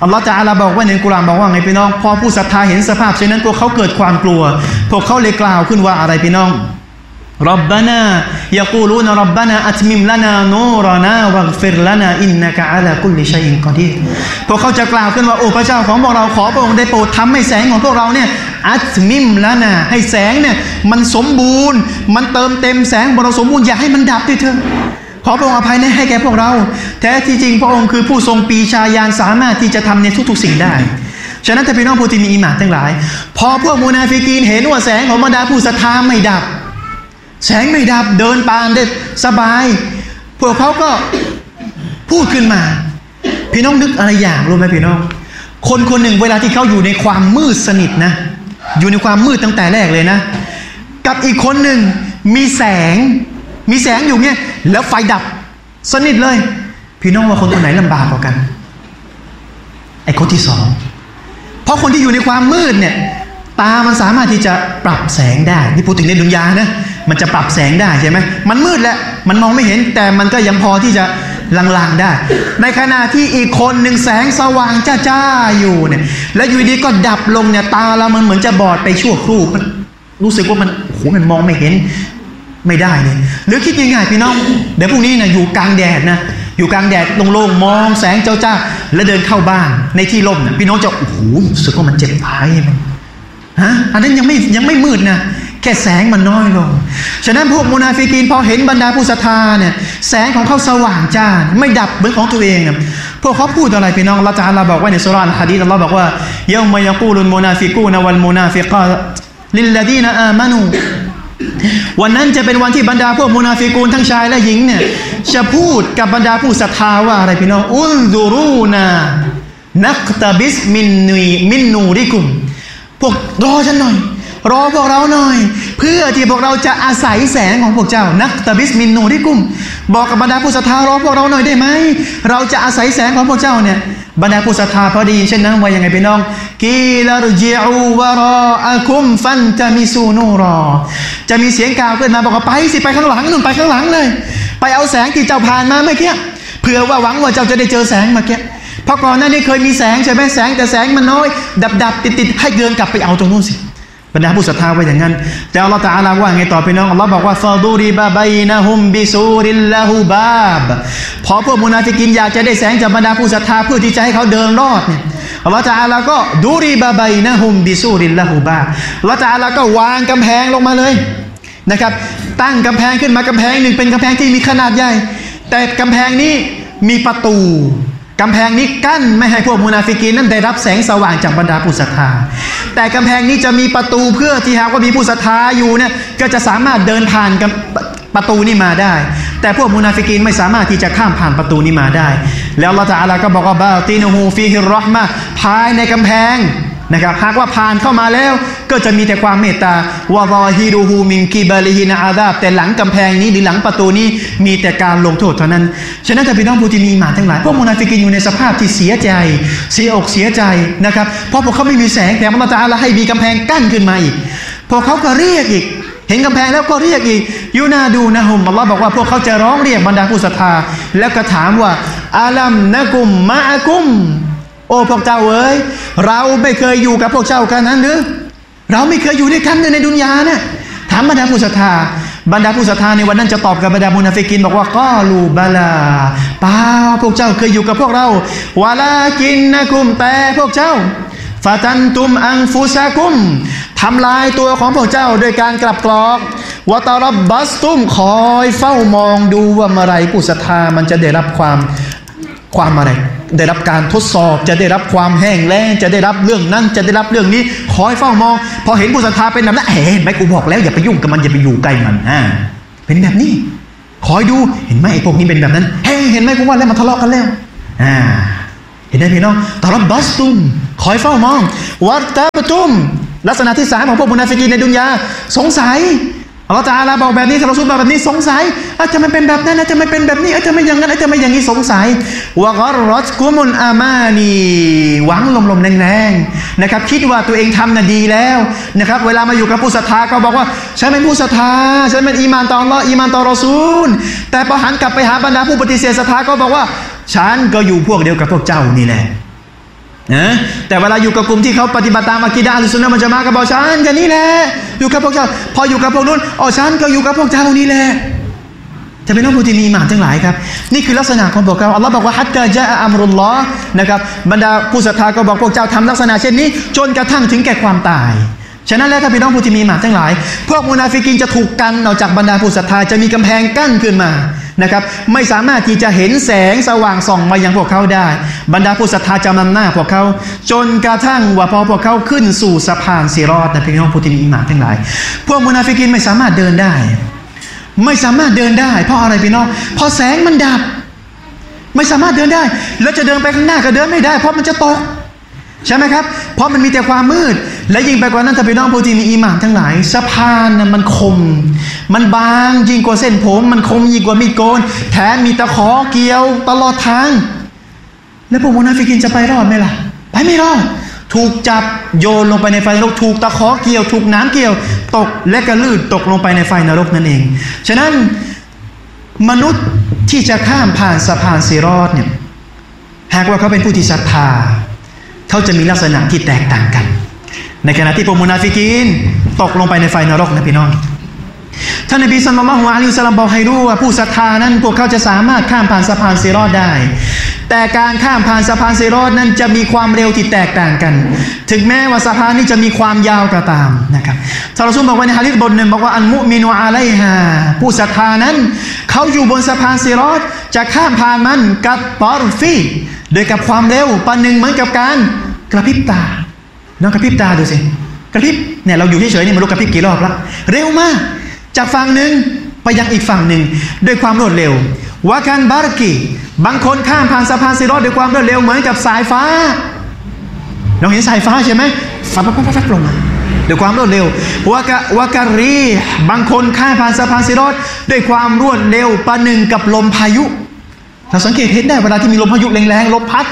อัลลอฮฺตะอาลาบอกว่าในกุรอานบอกว่าไงพี่น้องพอผู้ศรัทธาเห็นสภาพเช่นนั้นพวกเขาเกิดความกลัวพวกเขาเลยกล่าวขึ้นว่าอะไรพี่น้องรับบานายักูลูนรับบานาอัตมิมลานานูรนาวัฆฟิรลานาอินนะกะอะลากุลลิชัยอินกอดีรพวกเขาจะกล่าวขึ้นว่าโอ้พระเจ้าของพวกเราขอพระองค์ได้โปรดทำให้แสงของพวกเราเนี่ยอัตมิมลานาให้แสงเนี่ยมันสมบูรณ์มันเติมเต็มแสงของเราสมบูรณ์อย่าให้มันดับด้วยเถอะขอพระองค์อภัยให้แก่พวกเราแท้ที่จริงพระองค์คือผู้ทรงปีชาญาณสามารถที่จะทำในทุกๆสิ่งได้ฉะนั้นถ้าพี่น้องผู้ที่มีอีหม่านทั้งหลายพอพวกมุนาฟิกีนเห็นว่าแสงของบรรดาผู้ศรัทธาไม่ดับแสงไม่ดับเดินปานได้สบายพวกเขาก็พูดขึ้นมาพี่น้องนึกอะไรอย่างรู้ไหมพี่น้องคนคนหนึ่งเวลาที่เขาอยู่ในความมืดสนิทนะอยู่ในความมืดตั้งแต่แรกเลยนะกับอีกคนหนึ่งมีแสงอยู่เนี่ยแล้วไฟดับสนิทเลยพี่น้องว่าคนไหนลำบากกว่ากันไอ้คนที่สองเพราะคนที่อยู่ในความมืดเนี่ยตามันสามารถที่จะปรับแสงได้ที่พูดถึงในดุนยานะมันจะปรับแสงได้ใช่ไหมมันมืดแหละมันมองไม่เห็นแต่มันก็ยังพอที่จะลางๆได้ในขณะที่อีกคนหนึ่งแสงสว่างจ้าๆอยู่เนี่ยแล้วอยู่ดีก็ดับลงเนี่ยตาเรามันเหมือนจะบอดไปชั่วครู่มันรู้สึกว่ามันโอ้โหมันมองไม่เห็นไม่ได้เลยหรือคิดง่ายๆพี่น้องเดี๋ยวพรุ่งนี้นะอยู่กลางแดดนะอยู่กลางแดดโล่งๆมองแสงจ้าๆแล้วเดินเข้าบ้านในที่ร่มนะพี่น้องจะโอ้โหรู้สึกว่ามันเจ็บตาใช่ไหมฮะอันนั้นยังไม่มืดนะแค่แสงมันน้อยลงฉะนั้นพวกมุนาฟิกีนพอเห็นบรรดาผู้ศรัทธาเนี่ยแสงของเขาสว่างจ้าไม่ดับเหมือนของตัวเองนะพวกเขาพูดอะไรพี่น้องอัลเลาะห์ตะอาลาบอกไว้ในสุเราะห์อัลหะดีษอัลเลาะห์บอกว่าเยามัยะกูลุลมุนาฟิกูนวัลมุนาฟิกาตลิลลดีนอามานูวันนั้นจะเป็นวันที่บรรดาพวกมุนาฟิกูนทั้งชายและหญิงเนี่ยจะพูดกับบรรดาผู้ศรัทธาว่าอะไรพี่น้องอุนซุรูนานักตะบิสมินนูริกุมพวกรอฉันหน่อยรอพวกเราหน่อยเพื่อที่พวกเราจะอาศัยแสงของพวกเจ้านักตะบิสมินนูริกุมบอกกับบรรดาผู้ศรัทธารอพวกเราหน่อยได้ไหมเราจะอาศัยแสงของพวกเจ้าเนี่ยบรรดาผู้ศรัทธาพอดีเช่นนั้นว่ายังไงพี่น้องกีลารจิอูวะรออะกุมฟันตะมิซูนูรอจะมีเสียงกล่าวขึ้นมาบอกว่าไปสิไปข้างหลังนู่นไปข้างหลังเลยไปเอาแสงที่เจ้าผ่านมาเมื่อกี้เผื่อว่าหวังว่าเจ้าจะได้เจอแสงเมื่อกี้เพราะก่อนหน้านี้เคยมีแสงใช่ไหมแสงแต่แสงมันน้อยดับติดให้เดินกลับไปเอาตรงนู้นสิบรรดาผู้ศรัทธาไว้อย่างนั้นแต่อัลเลาะห์ตะอาลาว่าไงต่อพี่น้องอัลเลาะห์บอกว่าฟาดูริบะบัยนะฮุมบิซูริลลาฮูบาบพอพวกมุนาฟิกินอยากจะได้แสงจากบรรดาผู้ศรัทธาเพื่อที่จะให้เขาเดินรอดเนี่ยอัลเลาะห์ตะอาลาก็ดูริบะบัยนะฮุมบิซูริลลาฮูบาบอัลเลาะห์ตะอาลาก็วางกำแพงลงมาเลยนะครับตั้งกำแพงขึ้นมากำแพงหนึ่งเป็นกำแพงที่มีขนาดใหญ่แต่กำแพงนี้มีประตูกำแพงนี้กั้นไม่ให้พวกมุนาฟิกีนนั้นได้รับแสงสว่างจากบรรดาผู้ศรัทธาแต่กำแพงนี้จะมีประตูเพื่อที่หากว่ามีผู้ศรัทธาอยู่เนี่ยก็จะสามารถเดินผ่านประตูนี้มาได้แต่พวกมุนาฟิกีนไม่สามารถที่จะข้ามผ่านประตูนี้มาได้แล้วอัลเลาะห์ตะอาลาก็บอกว่าบาตินุฮูฟีฮิรเราะห์มะฮ์ภายในกำแพงนะครับหากว่าผ่านเข้ามาแล้วก็จะมีแต่ความเมตตาวะซอฮิรุฮูมินกิบาลิฮินอาซาบแต่หลังกำแพงนี้หรือหลังประตูนี้มีแต่การลงโทษเท่านั้นฉะนั้นถ้าพี่น้องผู้ที่มีอีหม่านทั้งหลายพวกมุนาฟิกีนอยู่ในสภาพที่เสียใจเสียอกเสียใจนะครับเพราะพวกเขาไม่มีแสงแต่อัลเลาะห์ตะอาลาให้มีกำแพงกั้นขึ้นมาอีกพวกเขาก็เรียกอีกเห็นกำแพงแล้วก็เรียกอีกยูนาดูนะฮุมอัลเลาะห์บอกว่าพวกเขาจะร้องเรียกบรรดาผู้ศรัทธาแล้วก็ถามว่าอาลัมนะกุมมะอะกุมโอ้พวกเจ้าเอ๋ยเราไม่เคยอยู่กับพวกเจ้ากันนั้นหรือเราไม่เคยอยู่ด้วยกันในดุนยาเนี่ยถามบรรดาผู้ศรัทธาในวันนั้นจะตอบกับบรรดามุนาฟิกินบอกว่ากอลูบาลาเปล่าพวกเจ้าเคยอยู่กับพวกเราวะลากินนะกุมแต่พวกเจ้าฟาตันตุมอังฟุซากุมทำลายตัวของพวกเจ้าโดยการกลับกรอกวะตารับบัสตุมคอยเฝ้ามองดูว่าเมื่อไรผู้ศรัทธามันจะได้รับความอะไรได้รับการทดสอบจะได้รับความแห้งแล้งจะได้รับเรื่องนั้นจะได้รับเรื่องนี้คอยเฝ้ามองพอเห็นผู้ศรัทธาเป็นแบบนั้นเห็นไหมกูบอกแล้วอย่าไปยุ่งกับมันอย่าไปอยู่ใกล้มันเป็นแบบนี้คอยดูเห็นไหมไอ้พวกนี้เป็นแบบนั้นเห็นไหมกูว่าแล้วมันทะเลาะกันแล้วเห็นไหมพี่น้องตารับบัสตุมคอยเฝ้ามองวัตตาบตุมลักษณะที่3ของพวกมุนาฟิกีนในดุนยาสงสัยอัลเลาะห์ตะอาลาบอกแบบนี้ท่านรอซูลบอกแบบนี้สงสัยอาจจะไม่เป็นแบบนั้นอาจจะไม่เป็นแบบนี้อาจจะไม่อย่างนั้นอาจจะไม่อย่างนี้สงสัยวะกอรรัตกุมุลอามานีหวังลมๆแรงๆนะครับคิดว่าตัวเองทำน่ะดีแล้วนะครับเวลามาอยู่กับผู้ศรัทธาก็บอกว่าฉันเป็นผู้ศรัทธาฉันเป็นอีมานต่ออัลเลาะห์อีมานต่อรอซูลแต่พอหันกลับไปหาบรรดาผู้ปฏิเสธศรัทธาก็บอกว่าฉันก็อยู่พวกเดียวกับพวกเจ้านี่แหละแต่เวลาอยู่กับกลุ่มที่เขาปฏิบัติตามอะกีดะห์อัลซุนนะฮ์วัลญะมาอะห์ก็บอกฉันกันนี่แหละอยู่กับพวกเจ้าพออยู่กับพวกนู้นฉันก็อยู่กับพวกเจ้านี่แหละจะเป็นน้องผู้ที่มีอีหม่านทั้งหลายครับนี่คือลักษณะของพวกเขาอัลลอฮ์บอกว่าฮัตตาญะอะอัมรุลลอฮ์นะครับบรรดาผู้ศรัทธาก็บอกพวกเจ้าทำลักษณะเช่นนี้จนกระทั่งถึงแก่ความตายฉะนั้นแล้วถ้าพี่น้องผู้ที่มีอีหม่านทั้งหลายพวกมุนาฟิกีนจะถูกกันออกจากบรรดาผู้ศรัทธาจะมีกำแพงกั้นขึ้นมานะครับไม่สามารถที่จะเห็นแสงสว่างส่องมายังพวกเขาได้บรรดาผู้ศรัทธาจะนำหน้าพวกเขาจนกระทั่งว่าพอพวกเขาขึ้นสู่สะพานซิรอตนะพี่น้องผู้ที่มีอีหม่านทั้งหลายพวกมุนาฟิกีนไม่สามารถเดินได้ไม่สามารถเดินได้เพราะอะไรพี่น้องเพราะแสงมันดับไม่สามารถเดินได้แล้วจะเดินไปข้างหน้าก็เดินไม่ได้เพราะมันจะตกใช่ไหมครับเพราะมันมีแต่ความมืดและยิ่งไปกว่านั้นถ้าพี่น้องผู้ที่มีอีหม่านทั้งหลายสะพานน่ะมันคมมันบางยิ่งกว่าเส้นผมมันคมยิ่งกว่ามีดโกนแถมมีตะขอเกี่ยวตลอดทางแล้วพวกมุนาฟิกินจะไปรอดไหมล่ะไปไม่รอดถูกจับโยนลงไปในไฟนรกถูกตะขอเกี่ยวถูกน้ำเกี่ยวตกและกระลื่นตกลงไปในไฟนรกนั่นเองฉะนั้นมนุษย์ที่จะข้ามผ่านสะพานซิรอตเนี่ยหากว่าเขาเป็นผู้ที่ศรัทธาเขาจะมีลักษณะที่แตกต่างกันในขณะที่พวกมุนาฟิกีนตกลงไปในไฟนรกนะพี่น้องท่านนบีศ็อลลัลลอฮุอะลัยฮิวะซัลลัมบอกให้รู้ว่าผู้ศรัทธานั้นพวกเขาจะสามารถข้ามผ่านสะพานซิรอตได้แต่การข้ามผ่านสะพานซิรอตนั้นจะมีความเร็วที่แตกต่างกันถึงแม้ว่าสะพานนี้จะมีความยาวก็ตามนะครับท่านรอซูลบอกว่าในหะดีษบทหนึ่งบอกว่าอัลมุมินุอะลัยฮาผู้ศรัทธานั้นเขาอยู่บนสะพานซิรอตจะข้ามผ่านมันกัตตอรฟีโดยกับความเร็วประหนึ่งเหมือนกับการกระพริบตาน้องกระพริบตาดูสิกระพริบเนี่ยเราอยู่เฉยๆนี่มันรู้กระพริบกี่รอบแล้วเร็วมากจากฝั่งหนึ่งไปยังอีกฝั่งหนึ่งด้วยความรวดเร็ววะกันบาร์กีบางคนข้ามผ่านสะพานซิรอตด้วยความรวดเร็วเหมือนกับสายฟ้าเราเห็นสายฟ้าใช่ไหมฟัดลงมาด้วยความรวดเร็ววะการีบางคนข้ามผ่านสะพานซิรอตด้วยความรวดเร็วประหนึ่งกับลมพายุเราสังเกตเห็นได้เวลาที่มีลมพายุแรงๆลมพัด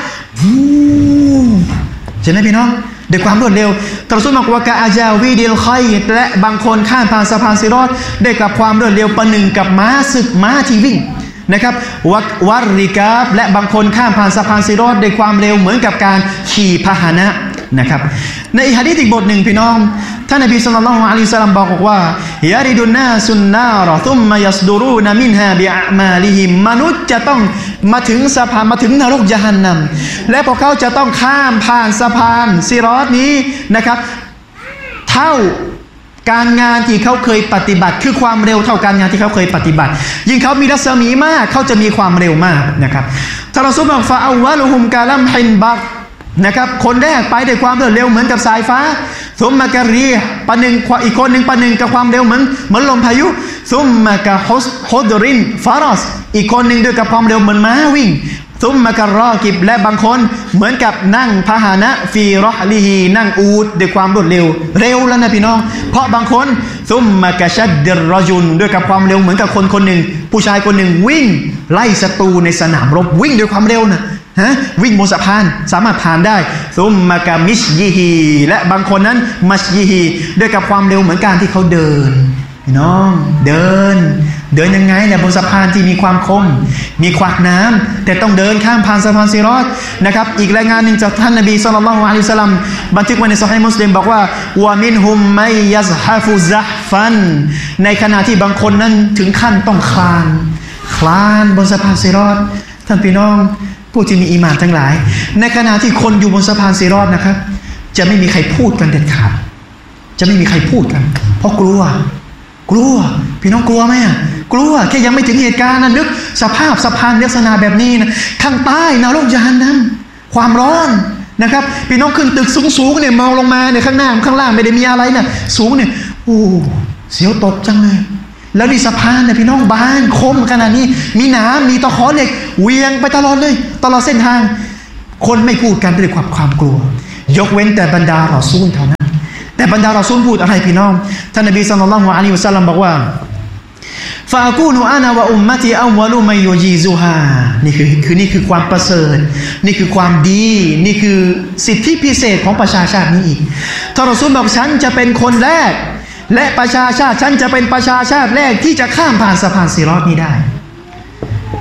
ใช่ไหมพี่น้องด้วยความรวดเร็วตรัสบอกว่ากะอาจาวีดิลคอยและบางคนข้ามผ่านสะพานซิรอตได้กับความรวดเร็วประหนึ่งกับม้าศึกม้าที่วิ่งนะครับวัดริกาบและบางคนข้ามผ่านสะพานซิรอตด้วยความเร็วเหมือนกับการขี่พาหนะนะครับในหะดีษอีกบทหนึ่งพี่น้องท่านนบีศ็อลลัลลอฮุอะลัยฮิวะซัลลัมบอกว่ายาริดุนนาสุนนารซุมมะยัสดุรูนมินฮาบิอะมาลิฮิมมนุษย์จะต้องมาถึงสะพานมาถึงนรกยะฮันนัมและพวกเขาจะต้องข้ามผ่านสะพานซิรอตนี้นะครับเท่าการงานที่เขาเคยปฏิบัติคือความเร็วเท่าการงานที่เขาเคยปฏิบัติยิ่งเขามีรัศมีมากเขาจะมีความเร็วมากนะครับท่านรอซูลบอกฟาอัวะลุฮุมกะลัมฮินบักนะครับคนแรกไปด้วยความรวดเร็วเหมือนกับสายฟ้าซุมมะกะรีปะหนึ่งอีกคนหนึ่งปะหนึ่งกับความเร็วเหมือนลมพายุซุมมะกะฮุดรินฟารอสอีกคนหนึ่งด้วยกับความเร็วเหมือนม้าวิ่งซุมมะกะรอกิบและบางคนเหมือนกับนั่งพาหนะฟีรอฮลิฮีนั่งอูฐด้วยความรวดเร็วแล้วนะพี่น้องเพราะบางคนซุมมะกะชัดดิรรอจุนด้วยกับความเร็วเหมือนกับคนคนหนึ่งผู้ชายคนหนึ่งวิ่งไล่ศัตรูในสนามรบวิ่งด้วยความเร็วนะวิ่งบนสะพานสามารถผ่านได้ซุมมะกะมิชยิฮีและบางคนนั้นมัชยิฮีด้วยกับความเร็วเหมือนการที่เขาเดินพี่น้องเดินยังไงเนี่ยบนสะพานที่มีความคมมีขวากน้ำแต่ต้องเดินข้ามผ่านสะพานซิรอตนะครับอีกรายงานหนึ่งจากท่านนบีศ็อลลัลลอฮุอะลัยฮิวะซัลลัมบันทึกไว้ในซอฮีฮ์มุสลิมบอกว่าวะมินฮุมมัยยัซฮะฟุซะฮฟันในขณะที่บางคนนั้นถึงขั้นต้องคลานบนสะพานซิรอตท่านพี่น้องผู้ที่มีอีหม่านทั้งหลายในขณะที่คนอยู่บนสะพานซิรอตนะครับจะไม่มีใครพูดกันเด็ดขาดจะไม่มีใครพูดกันเพราะกลัวพี่น้องกลัวไหมกลัวแค่ยังไม่ถึงเหตุการณ์นะนึกสภาพสะพานลักษณะแบบนี้นะข้างใต้นรกยะฮันนัมความร้อนนะครับพี่น้องขึ้นตึกสูงเนี่ยมองลงมาเนี่ยข้างหน้าข้างล่างไม่ได้มีอะไรเนี่ยสูงเนี่ยโอ้เสียวตกจังเลยแล้วนี่สะพานเนี่ยพี่น้องบานคมขนาดนี้มีหนามมีตะขอเหล็กเวียงไปตลอดเลยตลอดเส้นทางคนไม่พูดกันด้วยความกลัวยกเว้นแต่บรรดารอซูลเท่านั้นแต่บรรดารอซูลพูดอะไรพี่น้องท่านนบีศ็อลลัลลอฮุอะลัยฮิวะซัลลัมบอกว่าฟากูนูอานะวะอุมมะตีอัวลุมัยยูจีซุฮานี่คือความประเสริฐนี่คือความดีนี่คือสิทธิพิเศษของประชาชาตินี้อีกท่านรอซูลบอกฉันจะเป็นคนแรกและประชาชาติฉันจะเป็นประชาชาติแรกที่จะข้ามผ่านสะพานซิรอตนี้ได้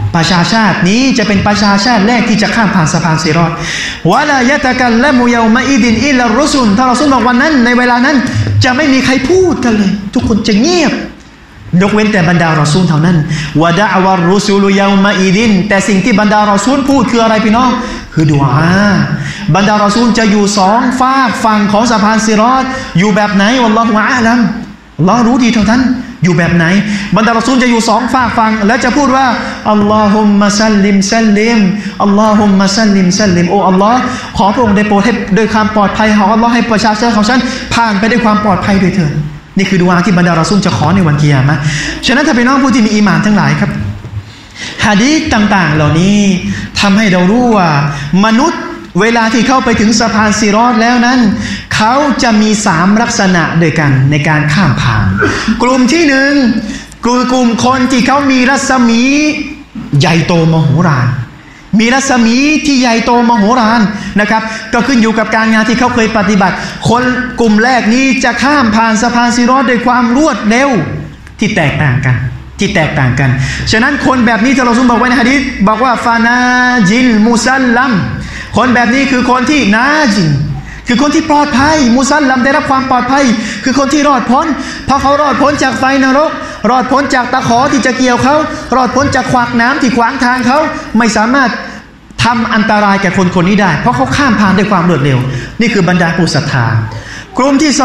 ประชาชาตินี้จะเป็นประชาชาติแรกที่จะข้ามผ่านสะพานซิรอฏวะลายะตะกัลละมุยอมะอิดินอิลลัรรุสุลถ้ารอซูลบอกวันนั้นในเวลานั้นจะไม่มีใครพูดกันเลยทุกคนจะเงียบยกเว้นแต่บรรดารอซูลเท่านั้นวะดะอวัรรุซูลยอมะอิดินแต่สิ่งที่บรรดารอซูลพูดคืออะไรพี่น้องคือดุอาบรรดารอซูลจะอยู่สองฝากฝั่งของสะพานซิรอฏอยู่แบบไหนวัลลอฮุอาลัมอัลลอฮ์รู้ดีเท่านั้นอยู่แบบไหนบรรดารอซูลจะอยู่สองฝากฝั่งและจะพูดว่าอัลลอฮุมมะซัลลิมซัลลิมอัลลอฮุมมะซัลลิมซัลลิมโอ้อัลลอฮ์ขอพระองค์ได้โปรดให้โดยความปลอดภัยของอัลลอฮ์ให้ประชาชนของฉันผ่านไปด้วยความปลอดภัยด้วยเถิดนี่คือดุอาที่บรรดารอซูลจะขอในวันกิยามะห์ฉะนั้นถ้าพี่น้องผู้ที่มีอีหม่านทั้งหลายครับหะดีษต่างๆเหล่านี้ทำให้เรารู้ว่ามนุษย์เวลาที่เข้าไปถึงสะพานซิรอฏแล้วนั้นเขาจะมี3ลักษณะด้วยกันในการข้ามผ่านกลุ่มที่1คือกลุ่มคนที่เขามีรัศมีใหญ่โตมโหฬารมีรัศมีที่ใหญ่โตมโหฬารนะครับก็ขึ้นอยู่กับการงานที่เขาเคยปฏิบัติคนกลุ่มแรกนี้จะข้ามผ่านสะพานซิรอฏด้วยความรวดเร็วที่แตกต่างกันฉะนั้นคนแบบนี้ที่เราซุมบอกไว้ในหะดีษบอกว่าฟานาจิลมุซัลลัมคนแบบนี้คือคนที่นาจินคือคนที่ปลอดภัยมุซัลลัมได้รับความปลอดภัยคือคนที่รอดพ้นเพราะเขารอดพ้นจากไฟนรกรอดพ้นจากตะขอที่จะเกี่ยวเขารอดพ้นจากขวากน้ำที่ขวางทางเขาไม่สามารถทำอันตรายแก่คนคนนี้ได้เพราะเขาข้ามผ่านด้วยความรวดเร็วนี่คือบรรดาผู้ศรัทธากลุ่มที่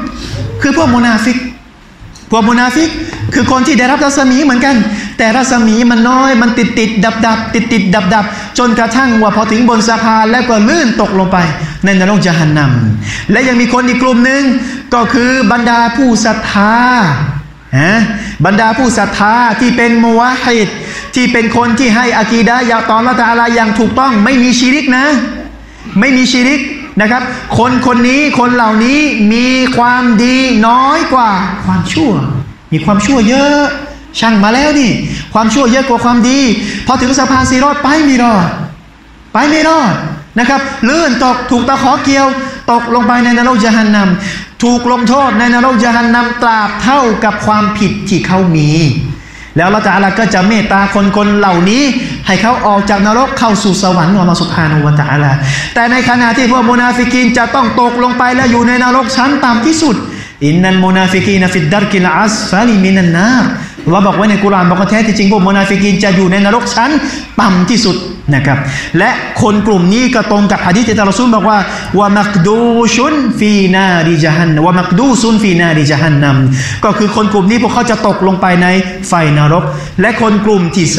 2คือพวกมุนาฟิกคือคนที่ได้รับรัศมีเหมือนกันแต่รัศมีมันน้อยมันติดดับจนกระทั่งว่าพอถึงบนสะพานแล้วก็ลื่นตกลงไปในนรกญะฮันนัมและยังมีคนอีกกลุ่มหนึ่งก็คือบรรดาผู้ศรัทธาบรรดาผู้ศรัทธาที่เป็นมุวะฮิดที่เป็นคนที่ให้อะกีดะห์ต่ออัลเลาะห์ตะอาลาอย่างถูกต้องไม่มีชิริกนะไม่มีชิริกนะครับคนนี้คนเหล่านี้มีความดีน้อยกว่าความชั่วมีความชั่วเยอะช่างมาแล้วนี่ความชั่วเยอะกว่าความดีพอถึงสะพานซิรอฏไปไม่รอดนะครับลื่นตกถูกตะขอเกี่ยวตกลงไปในนรกญะฮันนัมถูกลงโทษในนรกญะฮันนัมตราบเท่ากับความผิดที่เขามีแล้วอัลเลาะห์ตะอาลาก็จะเมตตาคนเหล่านี้ให้เขาออกจากนรกเข้าสู่สวรรค์ของอัลเลาะห์ซุบฮานะฮูวะตะอาลาแต่ในขณะที่พวกมุนาฟิกีนจะต้องตกลงไปและอยู่ในนรกชั้นต่ำที่สุดอินนัลมุนาฟิกีนฟิดดัรกิลอัสฟาลิมินันนารเราบอกไว้ในกุรอานบอกว่าแท้ที่จริงพวกมุนาฟิกีนจะอยู่ในนรกชั้นต่ำที่สุดนะครับและคนกลุ่มนี้ก็ตรงกับหะดีษที่ท่านรอซูลบอกว่าวะมักดูชุนฟีนาริญะฮันนัมวะมักดูซุนฟีนาริญะฮันนัมก็คือคนกลุ่มนี้พวกเขาจะตกลงไปในไฟนรกและคนกลุ่มที่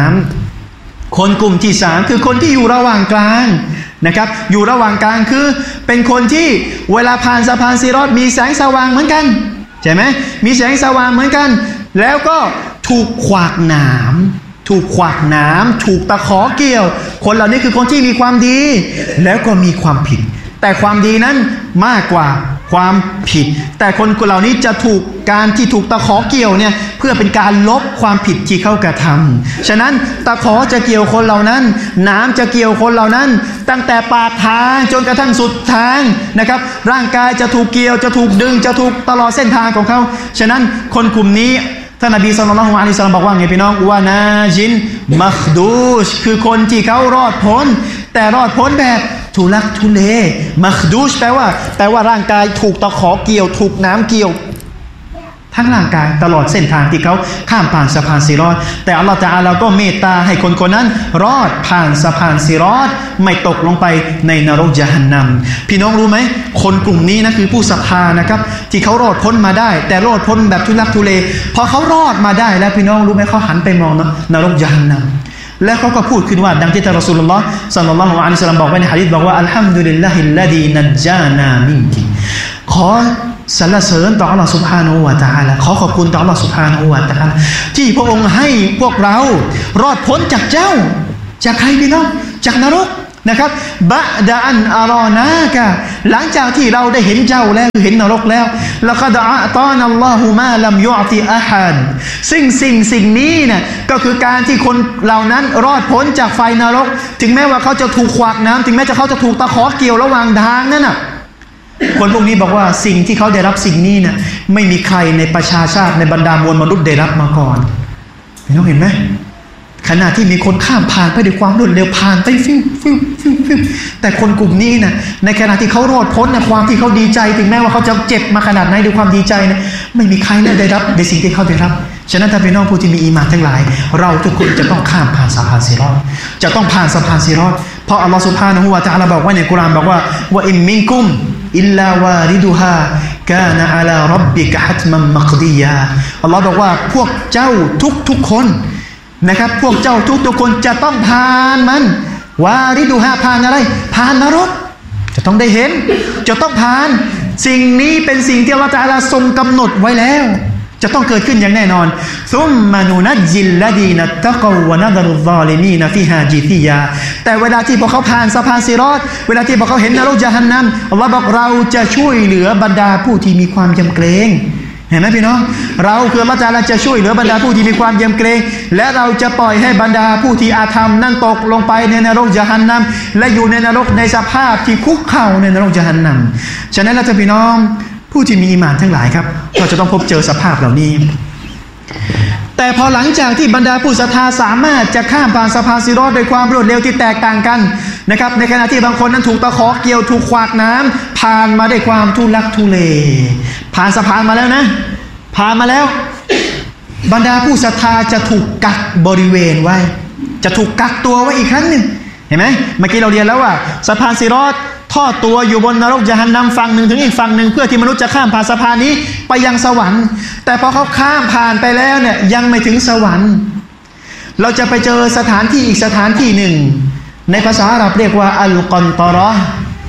3คือคนที่อยู่ระหว่างกลางนะครับอยู่ระหว่างกลางคือเป็นคนที่เวลาผ่านสะพานซิรอฏมีแสงสว่างเหมือนกันใช่ไหมมีแสงสว่างเหมือนกันแล้วก็ถูกขวากหนามถูกตะขอเกี่ยวคนเหล่านี้คือคนที่มีความดีแล้วก็มีความผิดแต่ความดีนั้นมากกว่าความผิดแต่คนเหล่านี้จะถูกการที่ถูกตะขอเกี่ยวเนี่ยเพื่อเป็นการลบความผิดที่เขากระทำฉะนั้นตะขอจะเกี่ยวคนเหล่านั้นหนามจะเกี่ยวคนเหล่านั้นตั้งแต่ปากทางจนกระทั่งสุดทางนะครับร่างกายจะถูกเกี่ยวจะถูกดึงจะถูกตลอดเส้นทางของเขาฉะนั้นคนกลุ่มนี้ท่านนบีศ็อลลัลลอฮุอะลัยฮิวะซัลลัมบอกว่าไงพี่น้องวะนาจินมักดูชคือคนที่เขารอดพ้นแต่รอดพ้นแบบทุลักทุเลมักดูชแปลว่าร่างกายถูกตะขอเกี่ยวถูกน้ำเกี่ยวทั้งร่างกายตลอดเส้นทางที่เขาข้ามผ่านสะพานซิรอฏแต่อัลเลาะห์ตะอาลาก็เมตตาให้คนนั้นรอดผ่านสะพานซิรอฏไม่ตกลงไปในนรกญะฮันนัมพี่น้องรู้ไหมคนกลุ่มนี้นะคือผู้ศรัทธานะครับที่เขารอดพ้นมาได้แต่รอดพ้นแบบทุลักทุเลพอเขารอดมาได้แล้วพี่น้องรู้ไหมเขาหันไปมองนรกญะฮันนัมแล้วเขาก็พูดขึ้นว่าดังที่ท่านรอซูลุลลอฮ์ศ็อลลัลลอฮุอะลัยฮิวะซัลลัมบอกไว้ในหะดีษบอกว่าอัลฮัมดุลิลลาฮิลลซีนัจญานามินกิขอสรรเสริญต่ออัลเลาะห์ซุบฮานะฮูวะตะอาลาขอบคุณต่ออัลเลาะห์ซุบฮานะฮูวะตะอาลาที่พระองค์ให้พวกเรารอดพ้นจากเจ้าจากใครพี่น้องจากนรกนะครับบะดะอันอารอนากะหลังจากที่เราได้เห็นเจ้าแล้วเห็นนรกแล้วละกัดอะตานัลลอฮุมาลัมยุอติอะฮัดซึ่งสิ่งนี้เนี่ยก็คือการที่คนเหล่านั้นรอดพ้นจากไฟนรกถึงแม้ว่าเขาจะถูกขวากน้ำถึงแม้เขาจะถูกตะขอเกี่ยวระหว่างทางนั่นน่ะคนพวกนี้บอกว่าสิ่งที่เขาได้รับสิ่งนี้เนี่ยไม่มีใครในประชาชาติในบรรดามวลมนุษย์ได้รับมาก่อนเห็นไหมขณะที่มีคนข้ามผ่านไปด้วยความรวดเร็วผ่านไปฟิวแต่คนกลุ่มนี้นะในขณะที่เขารอดพ้นนะความที่เขาดีใจถึงแม้ว่าเขาจะเจ็บมาขนาดไหนด้วยความดีใจนะไม่มีใครได้รับในสิ่งที่เขาได้รับฉะนั้นถ้าพี่น้องผู้ที่มีอีหม่านทั้งหลายเราทุกคนจะต้องข้ามผ่านสะพานซิรอฏจะต้องผ่านสะพานซิรอฏเพราะอัลลอฮฺซุบฮานะฮูวะตะอาลาบอกไว้ในกุรอานบอกว่าวะอิมมินกุมอิลลาวาริดุฮากานะอะลาร็อบบิกะฮัตมัมมักดียาอัลลอฮฺบอกว่าพวกเจ้าทุกคนนะครับพวกเจ้าทุกคนจะต้องผ่านมันวาริดุฮาผ่านอะไรผ่านนรกจะต้องได้เห็นจะต้องผ่านสิ่งนี้เป็นสิ่งที่อัลลอฮฺตะอาลาทรงกำหนดไว้แล้วจะต้องเกิดขึ้นอย่างแน่นอนซุมมานูนัจจิลละดีนัตตะกวะนะดารุซอลิมีนฟิฮาจิติยาแต่เวลาที่พวกเขาผ่านสะพานซิรอฏเวลาที่พวกเขาเห็นนรกญะฮันนัมอัลลอฮฺบอกเราจะช่วยเหลือบรรดาผู้ที่มีความยำเกรงเห็นไหมพี่น้องเราคืออัลลอฮฺตะอาลาจะช่วยเหลือบรรดาผู้ที่มีความยำเกรงและเราจะปล่อยให้บรรดาผู้ที่อาธรรมนั่นตกลงไปในนรกญะฮันนัมและอยู่ในนรกในสภาพที่คุกเข่าในนรกญะฮันนัมฉะนั้นเราจะพี่น้องผู้ที่มีอีหม่านทั้งหลายครับเราจะต้องพบเจอสภาพเหล่านี้แต่พอหลังจากที่บรรดาผู้ศรัทธาสามารถจะข้ามผ่านสะพานซิรอฏโดยความรวดเร็วที่แตกต่างกันนะครับในขณะที่บางคนนั้นถูกตะขอเกี่ยวถูกขวากน้ำผ่านมาด้วยความทุลักทุเลผ่านสะพานมาแล้วนะผ่านมาแล้วบรรดาผู้ศรัทธาจะถูกกักบริเวณไว้จะถูกกักตัวไว้อีกครั้งหนึ่งเห็นไหมเมื่อกี้เราเรียนแล้วว่าสะพานซิรอฏทอดตัวอยู่บนนรกญะฮันนัมฝั่งหนึ่งถึงอีกฝั่งหนึ่งเพื่อที่มนุษย์จะข้ามผ่านสะพานนี้ไปยังสวรรค์แต่พอเขาข้ามผ่านไปแล้วเนี่ยยังไม่ถึงสวรรค์เราจะไปเจอสถานที่อีกสถานที่หนึ่งในภาษาอาหรับเรียกว่าอัลกอนตอรอ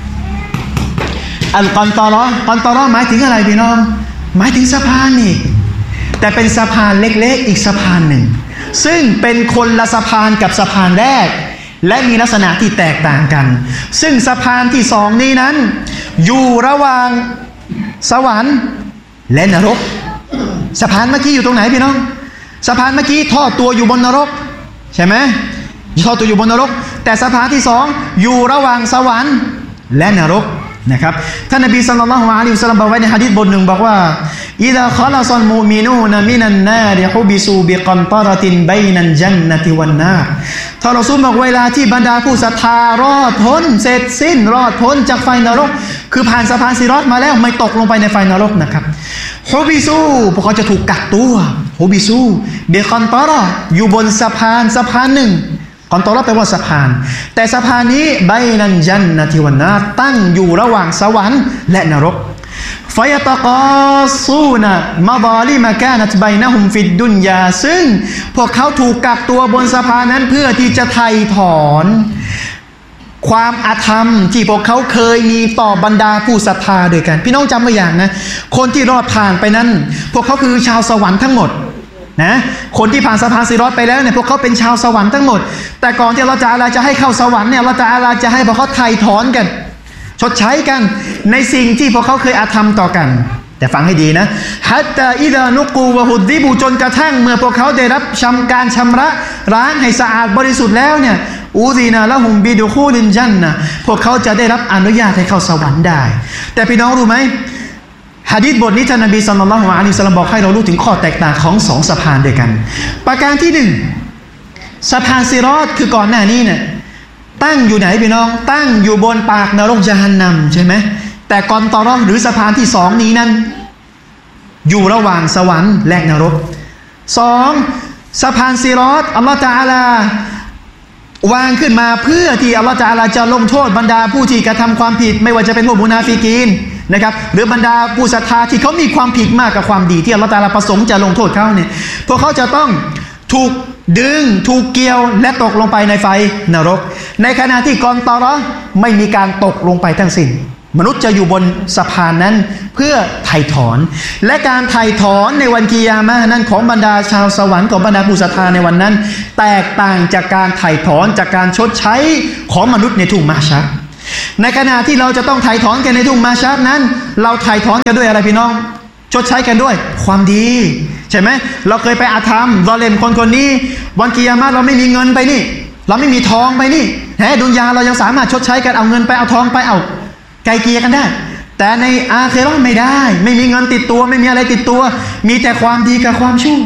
อัลกอนตอรอกอนตอรอหมายถึงอะไรพี่น้องหมายถึงสะพานนี่แต่เป็นสะพานเล็กๆอีกสะพานหนึ่งซึ่งเป็นคนละสะพานกับสะพานแรกและมีลักษณะที่แตกต่างกันซึ่งสะพานที่สองนี้นั้นอยู่ระหว่างสวรรค์และนรกสะพานเมื่อกี้อยู่ตรงไหนพี่น้องสะพานเมื่อกี้ทอดตัวอยู่บนนรกใช่ไหมทอดตัวอยู่บนนรกแต่สะพานที่สองอยู่ระหว่างสวรรค์และนรกนะครับท่านนบีศ็อลลัลลอฮุอะลัยฮิวะซัลลัมบอกไว้ในหะดีษบทหนึ่งบอกว่าอิซาคอลัซัลมุมินูนมินันนาริฮุบิซูบิกันตะรตินบัยนัลญันนะติวันนาท่านรอซูลบอกเวลาที่บรรดาผู้ศรัทธารอดพ้นเสร็จสิ้นรอดพ้นจากไฟนรกคือผ่านสะพานซิรอฏมาแล้วไม่ตกลงไปในไฟนรกนะครับฮุบิซูพวกเขาจะถูกกักตัวฮุบิซูบิกันตะรอยู่บนสะพานหนึ่งกอนตอรอแปลว่าสะพานแต่สะพานนี้บัยนันญันนะติวันนาตั้งอยู่ระหว่างสวรรค์และนรกฟายตะกอซูนะมะฎอลิมะกานัตบัยนะฮุมฟิดดุนยาซึ่งพวกเขาถูกกักตัวบนสะพานนั้นเพื่อที่จะไถ่ถอนความอาธรรมที่พวกเขาเคยมีต่อบรรดาผู้ศรัทธาด้วยกันพี่น้องจำไว้อย่างนะคนที่รอดผ่านไปนั้นพวกเขาคือชาวสวรรค์ทั้งหมดนะคนที่ผ่านสะพานซิรอฏไปแล้วเนี่ยพวกเขาเป็นชาวสวรรค์ทั้งหมดแต่ก่อนที่อัลเลาะห์ตะอาลาจะให้เข้าสวรรค์เนี่ยอัลเลาะห์ตะอาลาจะให้พวกเขาไถ่ถอนกันชดใช้กันในสิ่งที่พวกเขาเคยอาธรรมต่อกันแต่ฟังให้ดีนะฮัตตาอิดานุกูวะฮุดดิบูจนกระทั่งเมื่อพวกเขาได้รับการชำระล้างให้สะอาดบริสุทธิ์แล้วเนี่ยอูซีนาละฮุมบิดุคูลินญันนะพวกเขาจะได้รับอนุญาตให้เข้าสวรรค์ได้แต่พี่น้องรู้ไหมหะดีษบทนี้ท่านนบีศ็อลลัลลอฮุอะลัยฮิวะซัลลัมบอกให้เรารู้ถึงข้อแตกต่างของสองสะพานด้วยกันประการที่หนึ่งสะพานซิรอฏคือก่อนหน้านี้เนี่ยตั้งอยู่ไหนพี่น้องตั้งอยู่บนปากนรกญะฮันนัมใช่ไหมแต่กอนตอรอหรือสะพานที่สองนี้นั้นอยู่ระหว่างสวรรค์และนรกสองสะพานซิรอฏอัลลอฮฺตะอาลาวางขึ้นมาเพื่อที่อัลลอฮฺตะอาลาจะลงโทษบรรดาผู้ที่กระทำความผิดไม่ว่าจะเป็นพวกมุนาฟิกีนนะครับหรือบรรดาผู้ศรัทธาที่เขามีความผิดมากกับความดีที่อัลลอฮฺตะอาลาประสงค์จะลงโทษเขาเนี่ยพวกเขาจะต้องถูกดึงถูกเกี่ยวและตกลงไปในไฟนรกในขณะที่กอนตอรอไม่มีการตกลงไปทั้งสิ้นมนุษย์จะอยู่บนสะพานนั้นเพื่อไถ่ถอนและการไถ่ถอนในวันกิยามะห์นั้นของบรรดาชาวสวรรค์ของบรรดาผู้ศรัทธาในวันนั้นแตกต่างจากการไถ่ถอนจากการชดใช้ของมนุษย์ในทุ่งมาชัรในขณะที่เราจะต้องไถ่ถอนกันในทุ่งมาชัรนั้นเราไถ่ถอนกันด้วยอะไรพี่น้องชดใช้กันด้วยความดีใช่ไหมเราเคยไปอาธรรมรอเลมคนนี้วันกิยามะห์เราไม่มีเงินไปนี่เราไม่มีทองไปนี่ดุนยาเรายังสามารถชดใช้กันเอาเงินไปเอาทองไปเอาไกลเกลี่ยกันได้แต่ในอาคิเราะห์ไม่ได้ไม่มีเงินติดตัวไม่มีอะไรติดตัวมีแต่ความดีกับความชั่ว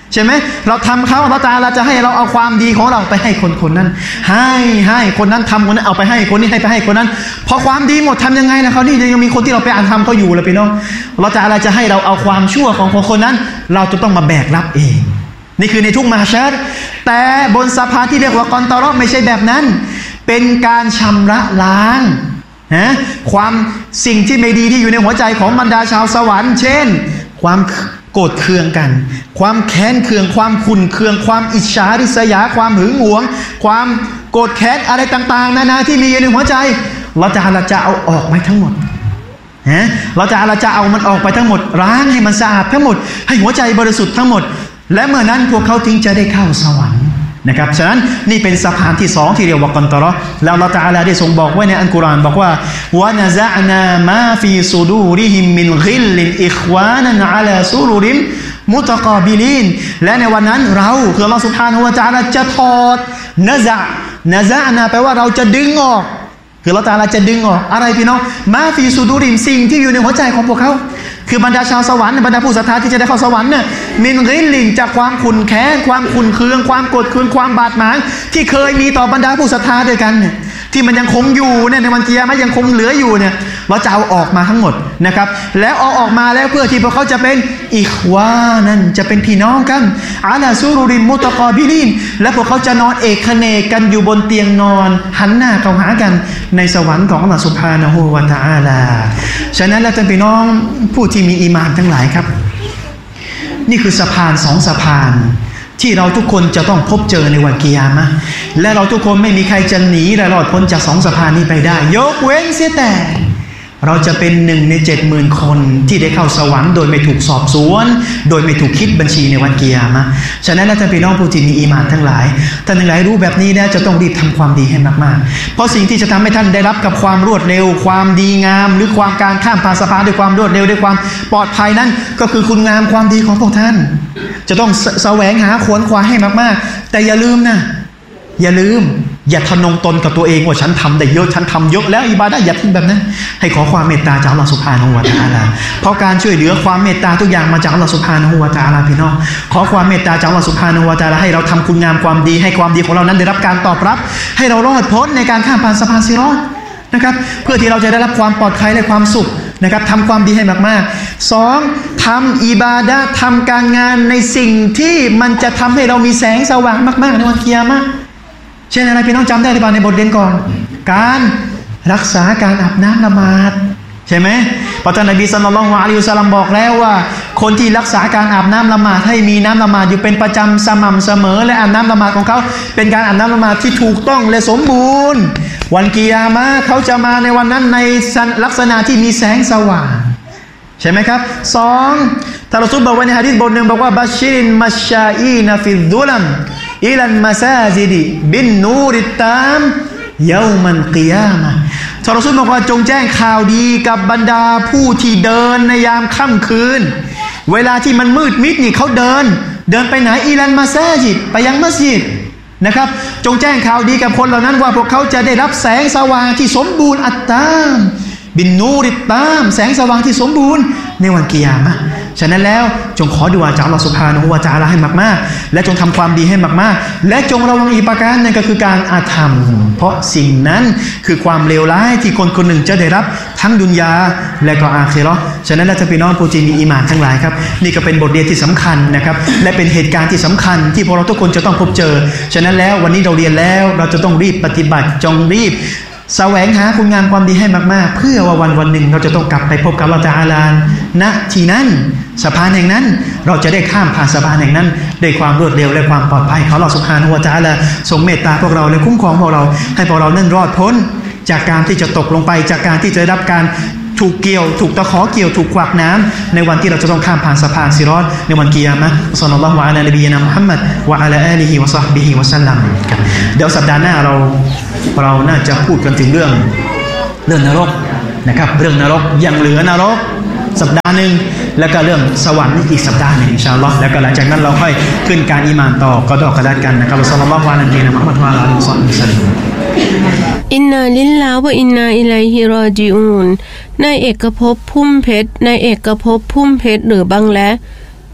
ใช่ไหมเราทำเขาเราจะให้เราเอาความดีของเราไปให้คนนั้นให้คนนั้นทำคนนั้นเอาไปให้คนนี้ให้ไปให้คนนั้นพอความดีหมดทำยังไงนะเขานี่ยังมีคนที่เราไปอ่านทำเขาอยู่เลยพี่น้องเราจะให้เราเอาความชั่วของคนนั้นเราจะต้องมาแบกรับเองนี่คือในทุกมาชัรแต่บนสะพานที่เรียกว่ากอนตอรอไม่ใช่แบบนั้นเป็นการชำระล้างนะความสิ่งที่ไม่ดีที่อยู่ในหัวใจของบรรดาชาวสวรรค์เช่นความโกรธเคืองกันความแค้นเคืองความขุ่นเคืองความอิจฉาริษยาความหึงหวงความโกรธแค้นอะไรต่างๆนานาที่มีอยู่ในหัวใจเราจะเอาออกไปทั้งหมดเราจะเอามันออกไปทั้งหมดล้างให้มันสะอาดทั้งหมดให้หัวใจบริสุทธิ์ทั้งหมดและเมื่อนั้นพวกเขาถึงจะได้เข้าสวรรค์นะครับฉะนั้นนี่เป็นสะพานที่สองที่เรียกว่ากอนตอรอแล้วอัลเลาะห์ตะอาลาได้ทรงบอกไว้ในอัลกุรอานบอกว่าวะนะซะอนามาฟีซุดูริฮิมมินฆิลลินอิควานันอะลาซุรุริมมุตะกอบิลีนและในวันนั้นเราคืออัลเลาะห์ซุบฮานะฮูวะตะอาลาจะถอดนะซะนะแปลว่าเราจะดึงออกคืออัลเลาะห์ตะอาลาจะดึงออกอะไรพี่น้องมาฟีซุดูริมสิ่งที่อยู่ในหัวใจของพวกเขาคือบรรดาชาวสวรรค์บรรดาผู้ศรัทธาที่จะได้เข้าสวรรค์เนี่ยมินกิลลินจากความขุ่นแค้นความขุ่นเคืองความโกรธเคืองความบาดหมางที่เคยมีต่อบรรดาผู้ศรัทธาด้วยกันเนี่ยที่มันยังคงอยู่เนี่ยในวันกิยามะห์ยังคงเหลืออยู่เนี่ยเราจะเอาออกมาทั้งหมดนะครับแล้วเอาออกมาแล้วเพื่อที่พวกเขาจะเป็นอิควานันจะเป็นพี่น้องกันอะลาซุรุริมมุตะกอบิลีนและพวกเขาจะนอนเอกเนกกันอยู่บนเตียงนอนหันหน้าเข้าหากันในสวรรค์ของอัลเลาะห์ซุบฮานะฮูวะตะอาลาฉะนั้นแล้วท่านพี่น้องผู้ที่มีอีหม่านทั้งหลายครับนี่คือสะพานสองสะพานที่เราทุกคนจะต้องพบเจอในวันกิยามะห์และเราทุกคนไม่มีใครจะหนีและรอดพ้นจากสองสะพานนี้ไปได้ยกเว้นเสียแต่เราจะเป็น1 ใน 70,000 คนที่ได้เข้าสวรรค์โดยไม่ถูกสอบสวนโดยไม่ถูกคิดบัญชีในวันกิยามะห์ฉะนั้นท่านพี่น้องผู้ที่มีอีหม่านทั้งหลายท่านทั้งหลายรู้แบบนี้นะจะต้องรีบทำความดีให้มากๆเพราะสิ่งที่จะทำให้ท่านได้รับกับความรวดเร็วความดีงามหรือความการข้ามผ่านสะพานด้วยความรวดเร็วด้วยความปลอดภัยนั้นก็คือคุณงามความดีของพวกท่านจะต้องแสวงหาขวนขวายให้มากๆแต่อย่าลืมอย่าทะนงตนกับตัวเองว่าฉันทำได้เยอะฉันทำเยอะแล้วอิบาดะห์อย่าคิดแบบนั้นให้ขอความเมตตาจากอัลเลาะห์ซุบฮานะฮูวะตะอาลาเพราะการช่วยเหลือความเมตตาทุกอย่างมาจากอัลเลาะห์ซุบฮานะฮูวะตะอาลาพี่น้องขอความเมตตาจากอัลเลาะห์ซุบฮานะฮูวะตะอาลาให้เราทำคุณงามความดีให้ความดีของเรานั้นได้รับการตอบรับให้เรารอดพ้นในการข้ามผ่านสะพานซิรอฏนะครับเพื่อที่เราจะได้รับความปลอดภัยและความสุขนะครับทำความดีให้มากๆ2ทำอิบาดะห์ทำการงานในสิ่งที่มันจะทำให้เรามีแสงสว่างมากๆในวันกิยามะห์เช่นอะไรพี่น้องจำได้หรือเปล่าในบทเรียนก่อนการรักษาการอาบน้ำละหมาดใช่ไหมเพราะท่านนบีศ็อลลัลลอฮุอะลัยฮิวะซัลลัมบอกแล้วว่าคนที่รักษาการอาบน้ำละหมาดให้มีน้ำละหมาดอยู่เป็นประจำสม่ำเสมอและอาบน้ำละหมาดของเขาเป็นการอาบน้ำละหมาดที่ถูกต้องและสมบูรณ์วันกิยามะห์เขาจะมาในวันนั้นในลักษณะที่มีแสงสว่างใช่ไหมครับ2ท่านรอซูลบอกไว้ในหะดีษบทหนึ่งบอกว่าบัชชิรินมัชชาอีนฟิดดุลัมอิลันมาซาจิดิบินนูริตตามเยามันกิยามะห์ท่านรอซูลบอกว่าจงแจ้งข่าวดีกับบรรดาผู้ที่เดินในยามค่ำคืนเวลาที่มันมืดมิดนี่เขาเดินไปไหนอิลันมาซาจิดไปยังมัสยิดนะครับจงแจ้งข่าวดีกับคนเหล่านั้นว่าพวกเขาจะได้รับแสงสว่างที่สมบูรณ์อัตตามบินนูริตตามแสงสว่างที่สมบูรณ์ในวันกิยามะห์ฉะนั้นแล้วจงขอดุอาจากอัลเลาะห์ซุบฮานะฮูวะตะอาลาให้มากๆและจงทำความดีให้มากๆและจงระวังอีกประการนึงก็คือการอาธรรมเพราะสิ่งนั้นคือความเลวร้ายที่คนคนหนึ่งจะได้รับทั้งดุนยาและก็อาคิเราะห์ฉะนั้นแล้วท่านพี่น้องผู้ที่มีอีหม่านทั้งหลายครับนี่ก็เป็นบทเรียนที่สำคัญนะครับและเป็นเหตุการณ์ที่สำคัญที่พวกเราทุกคนจะต้องพบเจอฉะนั้นแล้ววันนี้เราเรียนแล้วเราจะต้องรีบปฏิบัติจงรีบแสวงหาคุณงามความดีให้มากๆเพื่อว่าวันหนึ่งเราจะต้องกลับไปพบกับอัลเลาะห์ตะอาลาณที่นั้นสะพานแห่งนั้นเราจะได้ข้ามผ่านสะพานแห่งนั้นด้วยความรวดเร็วและความปลอดภัยของอัลเลาะห์ซุบฮานะฮูวะตะอาลาทรงเมตตาพวกเราและคุ้มครองพวกเราให้พวกเรานั้นรอดพ้นจากการที่จะตกลงไปจากการที่จะได้รับการถูกเกี่ยวถูกตะขอเกี่ยวถูกขวากน้ำในวันที่เราจะต้องข้ามผ่านสะพานซิรอฏในวันกิยามะห์ศ็อลลัลลอฮุอะลานบีนะมุฮัมมัดวะอะลาอาลิฮิวะศอฮบิฮิวะซัลลัมเดี๋ยวสัปดาห์หน้าเราน่าจะพูดกันถึงเรื่องนรกนะครับเรื่องนรกยังเหลือนรกสัปดาห์นึงแล้วก็เรื่องสวรรค์อีกสัปดาห์นึงอินชาอัลเลาะห์แล้วก็หลังจากนั้นเราค่อยขึ้นการอีหม่านต่อก็ดอกกระดัดกันนะครับศ็อลลัลลอฮุอะลัยฮิวะซัลลัมมุฮัมมัดวะอะลาอาลิฮิวะศอฮบิฮิวะซัลลัมอินนาลิลลาฮ์วะอินนาอิลัยฮิรอญิอูนนายเอกภพพุ่มเพชรนายเอกภพพุ่มเพชรหรือบังแล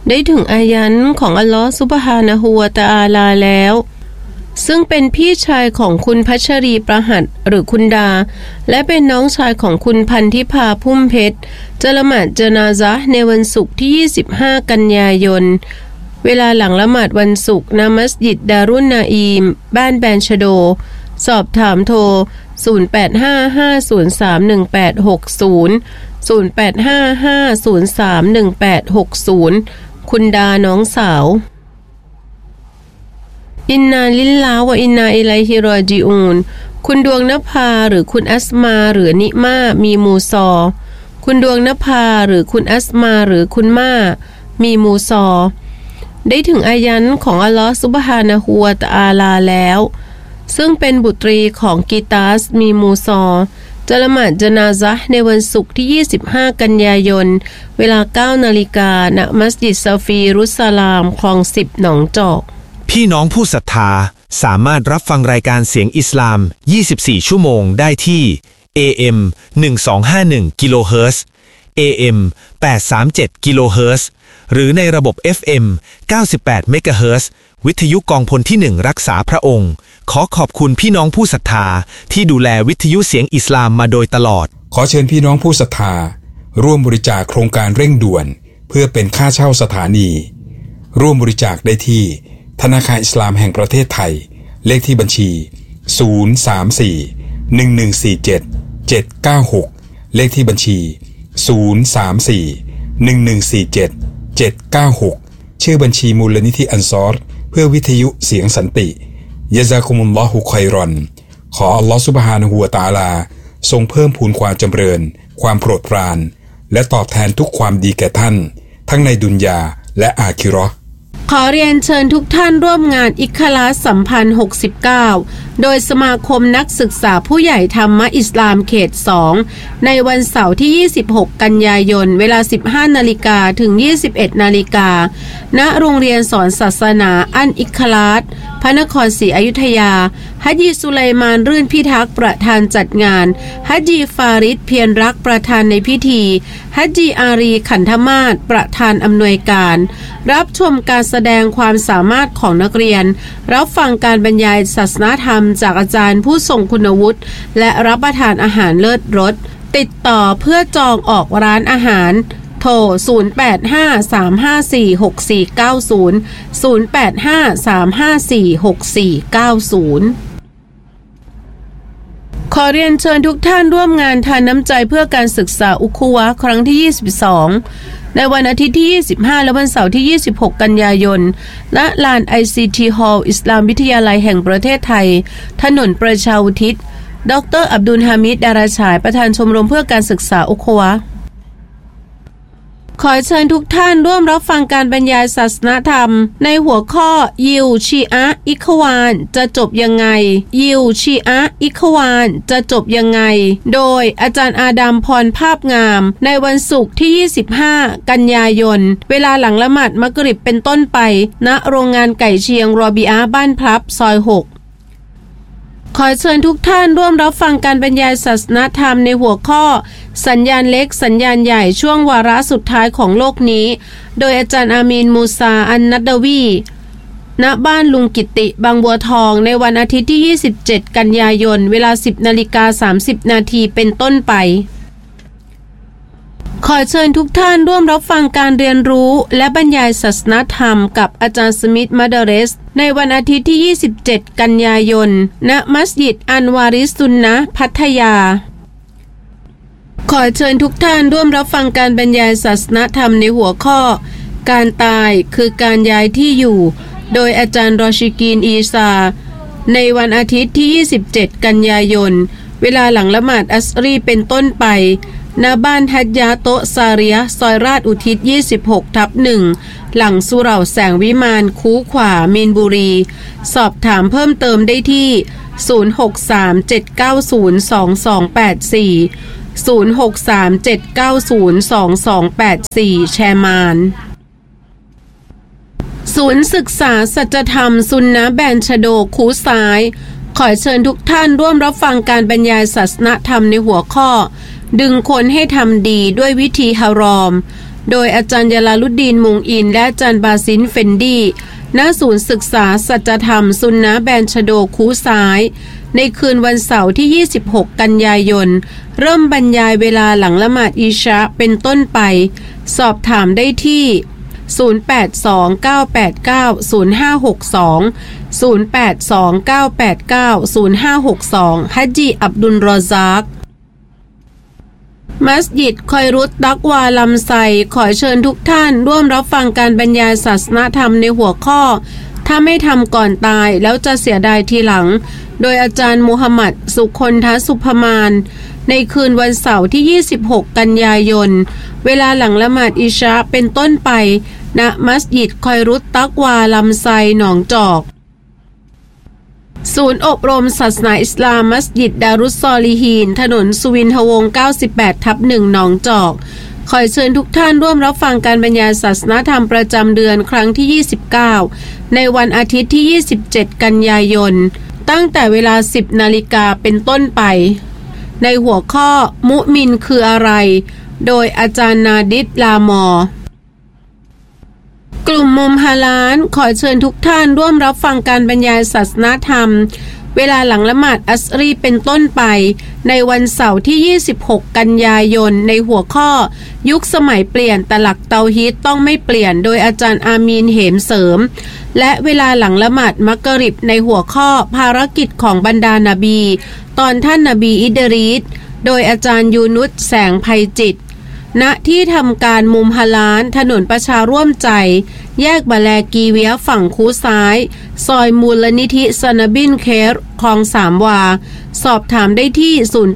ได้ถึงอายันของอัลลอฮฺซุบฮานะฮูวะตะอาลาแล้วซึ่งเป็นพี่ชายของคุณพัชรีประหัตหรือคุณดาและเป็นน้องชายของคุณพันธิพาพุ่มเพชรจะละหมาดญะนาซะห์ในวันศุกร์ที่25กันยายนเวลาหลังละหมาดวันศุกร์ณมัสยิดดารุนนาอีมบ้านแบนชโดสอบถามโทร0855031860 คุณดาน้องสาวอินนาลิลลาฮ์วะอินนาอิลัยฮิรอญิอูนคุณดวงนภาหรือคุณอัสมาหรือนิมามีมูซอคุณดวงนภาหรือคุณอัสมาหรือคุณมามีมูซอได้ถึงอายันของอัลลอฮฺซุบฮานะฮูวะตะอาลาแล้วซึ่งเป็นบุตรีของกีตาสมีมูซอจะละหมาดญะนาซะห์ในวันศุกร์ที่25กันยายนเวลา 9 นาฬิกาณมัสยิดซาฟีรุสซาลามคลอง10หนองจอกพี่น้องผู้ศรัทธาสามารถรับฟังรายการเสียงอิสลาม24ชั่วโมงได้ที่ AM 1251กิโลเฮิรตซ์ AM 837กิโลเฮิรตซ์หรือในระบบ FM 98เมกะเฮิรตซ์วิทยุกองพลที่1รักษาพระองค์ขอขอบคุณพี่น้องผู้ศรัทธาที่ดูแลวิทยุเสียงอิสลามมาโดยตลอดขอเชิญพี่น้องผู้ศรัทธาร่วมบริจาคโครงการเร่งด่วนเพื่อเป็นค่าเช่าสถานีร่วมบริจาคได้ที่ธนาคารอิสลามแห่งประเทศไทยเลขที่บัญชี034-1147-796เลขที่บัญชี034-1147-796ชื่อบัญชีมูลนิธิอันซอรเพื่อวิทยุเสียงสันติยะซากุมุลลอฮุค็อยรอนขออัลลอฮฺซุบฮานะฮูวะตะอาลาทรงเพิ่มพูนความจำเริญความโปรดปรานและตอบแทนทุกความดีแก่ท่านทั้งในดุนยาและอาคิเราะห์ขอเรียนเชิญทุกท่านร่วมงานอิคลาสสัมพันธ์69โดยสมาคมนักศึกษาผู้ใหญ่ธรรมะอิสลามเขต2ในวันเสาร์ที่26กันยายนเวลา 15 นาฬิกาถึง 21 นาฬิกาณโรงเรียนสอนศาสนาอันอิคลาสพระนครศรีอยุธยาฮัจญีสุไลมานรื่นพิทักษ์ประธานจัดงานฮัจญีฟาริดเพียรรักประธานในพิธีฮัจญีอารีขันธมาศประธานอำนวยการรับชมการแสดงความสามารถของนักเรียนรับฟังการบรรยายศาสนธรรมจากอาจารย์ผู้ทรงคุณวุฒิและรับประทานอาหารเลิศรสติดต่อเพื่อจองออกร้านอาหารโทร0853546490 ขอเรียนเชิญทุกท่านร่วมงานทานน้ำใจเพื่อการศึกษาอุคุวะครั้งที่22ในวันอาทิตย์ที่25และวันเสาร์ที่26กันยายนณลาน ICT Hall อิสลามวิทยาลัยแห่งประเทศไทยถนนประชาอุทิศดร.อับดุลฮามิด ดาราฉายประธานชมรมเพื่อการศึกษาอุคุวะขอเชิญทุกท่านร่วมรับฟังการบรรยายศาสนธรรมในหัวข้อยิวชีอะอิควานจะจบยังไงยิวชีอะอิควานจะจบยังไงโดยอาจารย์อาดัมพรภาพงามในวันศุกร์ที่25กันยายนเวลาหลังละหมาดมักริบเป็นต้นไปณโรงงานไก่เชียงรอบิอาบ้านพลับซอย6ขอเชิญทุกท่านร่วมรับฟังการบรรยายศาสนธรรมในหัวข้อสัญญาณเล็กสัญญาณใหญ่ช่วงวาระสุดท้ายของโลกนี้โดยอาจารย์อามีนมูซาอันนัดดาวีณบ้านลุงกิติบางบัวทองในวันอาทิตย์ที่27กันยายนเวลา 10:30 นาทีเป็นต้นไปขอเชิญทุกท่านร่วมรับฟังการเรียนรู้และบรรยายศาสนธรรมกับอาจารย์สมิธมัดเรสในวันอาทิตย์ที่27กันยายนณมัสยิดอันวาริสุนนะพัทยาขอเชิญทุกท่านร่วมรับฟังการบรรยายศาสนธรรมในหัวข้อการตายคือการย้ายที่อยู่โดยอาจารย์รอชิกีนอีซาในวันอาทิตย์ที่27กันยายนเวลาหลังละหมาดอัสรีเป็นต้นไปณบ้านฮัจญาโตะซาเรียซอยราชอุทิศ 26/1 หลังสุเหร่าแสงวิมานคูขวามีนบุรีสอบถามเพิ่มเติมได้ที่0637902284 0637902284 แชร์มานศูนย์ศึกษาสัจธรรมซุนนะห์แบนชโดคูซ้ายขอเชิญทุกท่านร่วมรับฟังการบรรยายศาสนธรรมในหัวข้อดึงคนให้ทำดีด้วยวิธีฮารอมโดยอาจารย์ยาลาลุดดีนมุงอินและอาจารย์บาซินเฟนดีณศูนย์ศึกษาสัจธรรมซุนนะแบนชโดคูซ้ายในคืนวันเสาร์ที่26กันยายนเริ่มบรรยายเวลาหลังละหมาดอิชะห์เป็นต้นไปสอบถามได้ที่0829890562 0829890562 ฮัจญีอับดุลรอซากมัสยิดคอยรุตตักวาลำไซขอเชิญทุกท่านร่วมรับฟังการบรรยายศาสนธรรมในหัวข้อถ้าไม่ทำก่อนตายแล้วจะเสียดายทีหลังโดยอาจารย์มูฮัมหมัดสุคนทสุภมานในคืนวันเสาร์ที่26กันยายนเวลาหลังละหมาดอิชะห์เป็นต้นไปณมัสยิดคอยรุตตักวาลำไซหนองจอกศูนย์อบรมศาสนาอิสลามมัสยิดดารุสซอลิฮีนถนนสุวินทวงศ์ 98/1 หนองจอกขอเชิญทุกท่านร่วมรับฟังการบรรยายศาสนธรรมประจำเดือนครั้งที่29ในวันอาทิตย์ที่27กันยายนตั้งแต่เวลา 10 นาฬิกาเป็นต้นไปในหัวข้อมุมินคืออะไรโดยอาจารย์นาดิษลามอกลุ่มมุมฮาลาลขอเชิญทุกท่านร่วมรับฟังการบรรยายศาสนธรรมเวลาหลังละหมาดอัสรีเป็นต้นไปในวันเสาร์ที่26กันยายนในหัวข้อยุคสมัยเปลี่ยนแต่หลักเตาฮีดต้องไม่เปลี่ยนโดยอาจารย์อามีนเหมเสริมและเวลาหลังละหมาดมักริบในหัวข้อภารกิจของบรรดานาบีตอนท่านนบีอิดรีสโดยอาจารย์ยูนุสแสงไพจิตณที่ทำการมุมฮาลาลถนนประชาร่วมใจแยกบะแลกีเวียฝั่งคูซ้ายซอยมูลนิธิซานาบินเคร์คลอง3วาสอบถามได้ที่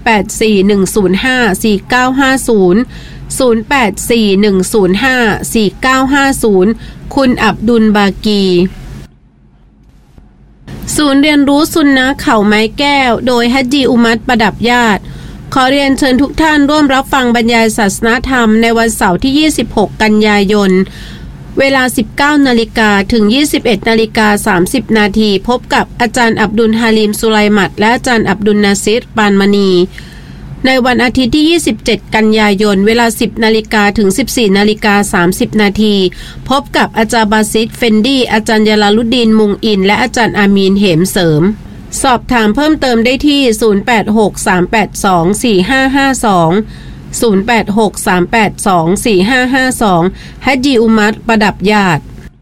0841054950 คุณอับดุลบากีศูนย์เรียนรู้ซุนนะห์เขาไม้แก้วโดยฮัจญีอุมัตประดับญาติขอเรียนเชิญทุกท่านร่วมรับฟังบรรยายศาสนธรรมในวันเสาร์ที่26กันยายนเวลา 19 นาฬิกาถึง 21 นาฬิกา 30 นาทีพบกับอาจารย์อับดุลฮาลิมสุไลมัดและอาจารย์อับดุลนาซิรปานมณีในวันอาทิตย์ที่27กันยายนเวลา 10 นาฬิกาถึง 14 นาฬิกา 30 นาทีพบกับอาจารย์บาซิดเฟนดีอาจารย์ยาลาลุดดีนมุงอินและอาจารย์อามีนเหมเสริมสอบถามเพิ่มเติมได้ที่0863824552 0863824552 ฮัจญีอุมัตประดับญาติ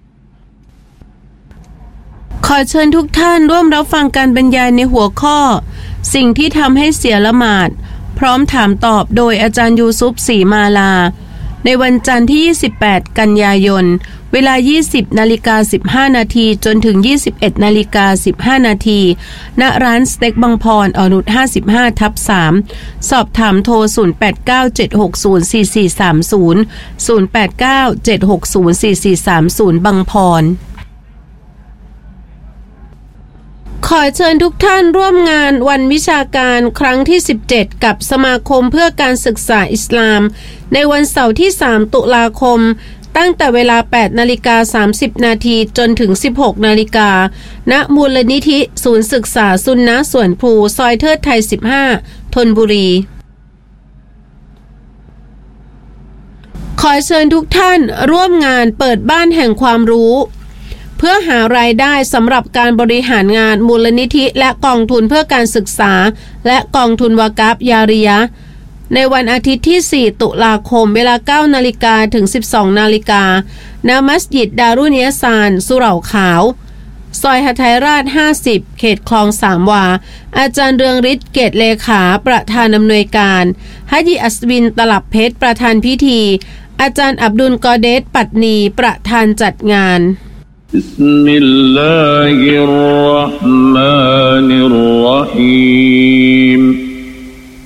ขอเชิญทุกท่านร่วมรับฟังการบรรยายในหัวข้อสิ่งที่ทำให้เสียละหมาดพร้อมถามตอบโดยอาจารย์ยูซุฟศรีมาลาในวันจันทร์ที่28กันยายนเวลา 20:15 นาทีจนถึง 21:15 นาทีณร้านสเต็กบางพรอนุช 55/3 สอบถามโทร 0897604430 0897604430 บางพรขอเชิญทุกท่านร่วมงานวันวิชาการครั้งที่17กับสมาคมเพื่อการศึกษาอิสลามในวันเสาร์ที่3ตุลาคมตั้งแต่เวลา 8:30 นาทีจนถึง 16 นาฬิกาณมูลนิธิศูนย์ศึกษาซุนนะห์สวนพลูซอยเทิดไทย15ธนบุรีขอเชิญทุกท่านร่วมงานเปิดบ้านแห่งความรู้เพื่อหารายได้สำหรับการบริหารงานมูลนิธิและกองทุนเพื่อการศึกษาและกองทุนวากาฟยาริยะห์ในวันอาทิตย์ที่4ตุลาคมเวลา 9 นาฬิกาถึง 12 นาฬิกาณมัสยิดดารุนยะซานสุเหร่าขาวซอยหทัยราช50เขตคลอง3วาอาจารย์เรืองฤทธิ์เกตเลขาประธานอำนวยการฮัจญีอัศวินตลับเพชรประธานพิธีอาจารย์อับดุลกอเดสปัตนีประธานจัดงาน بسم الله الرحمن الرحيم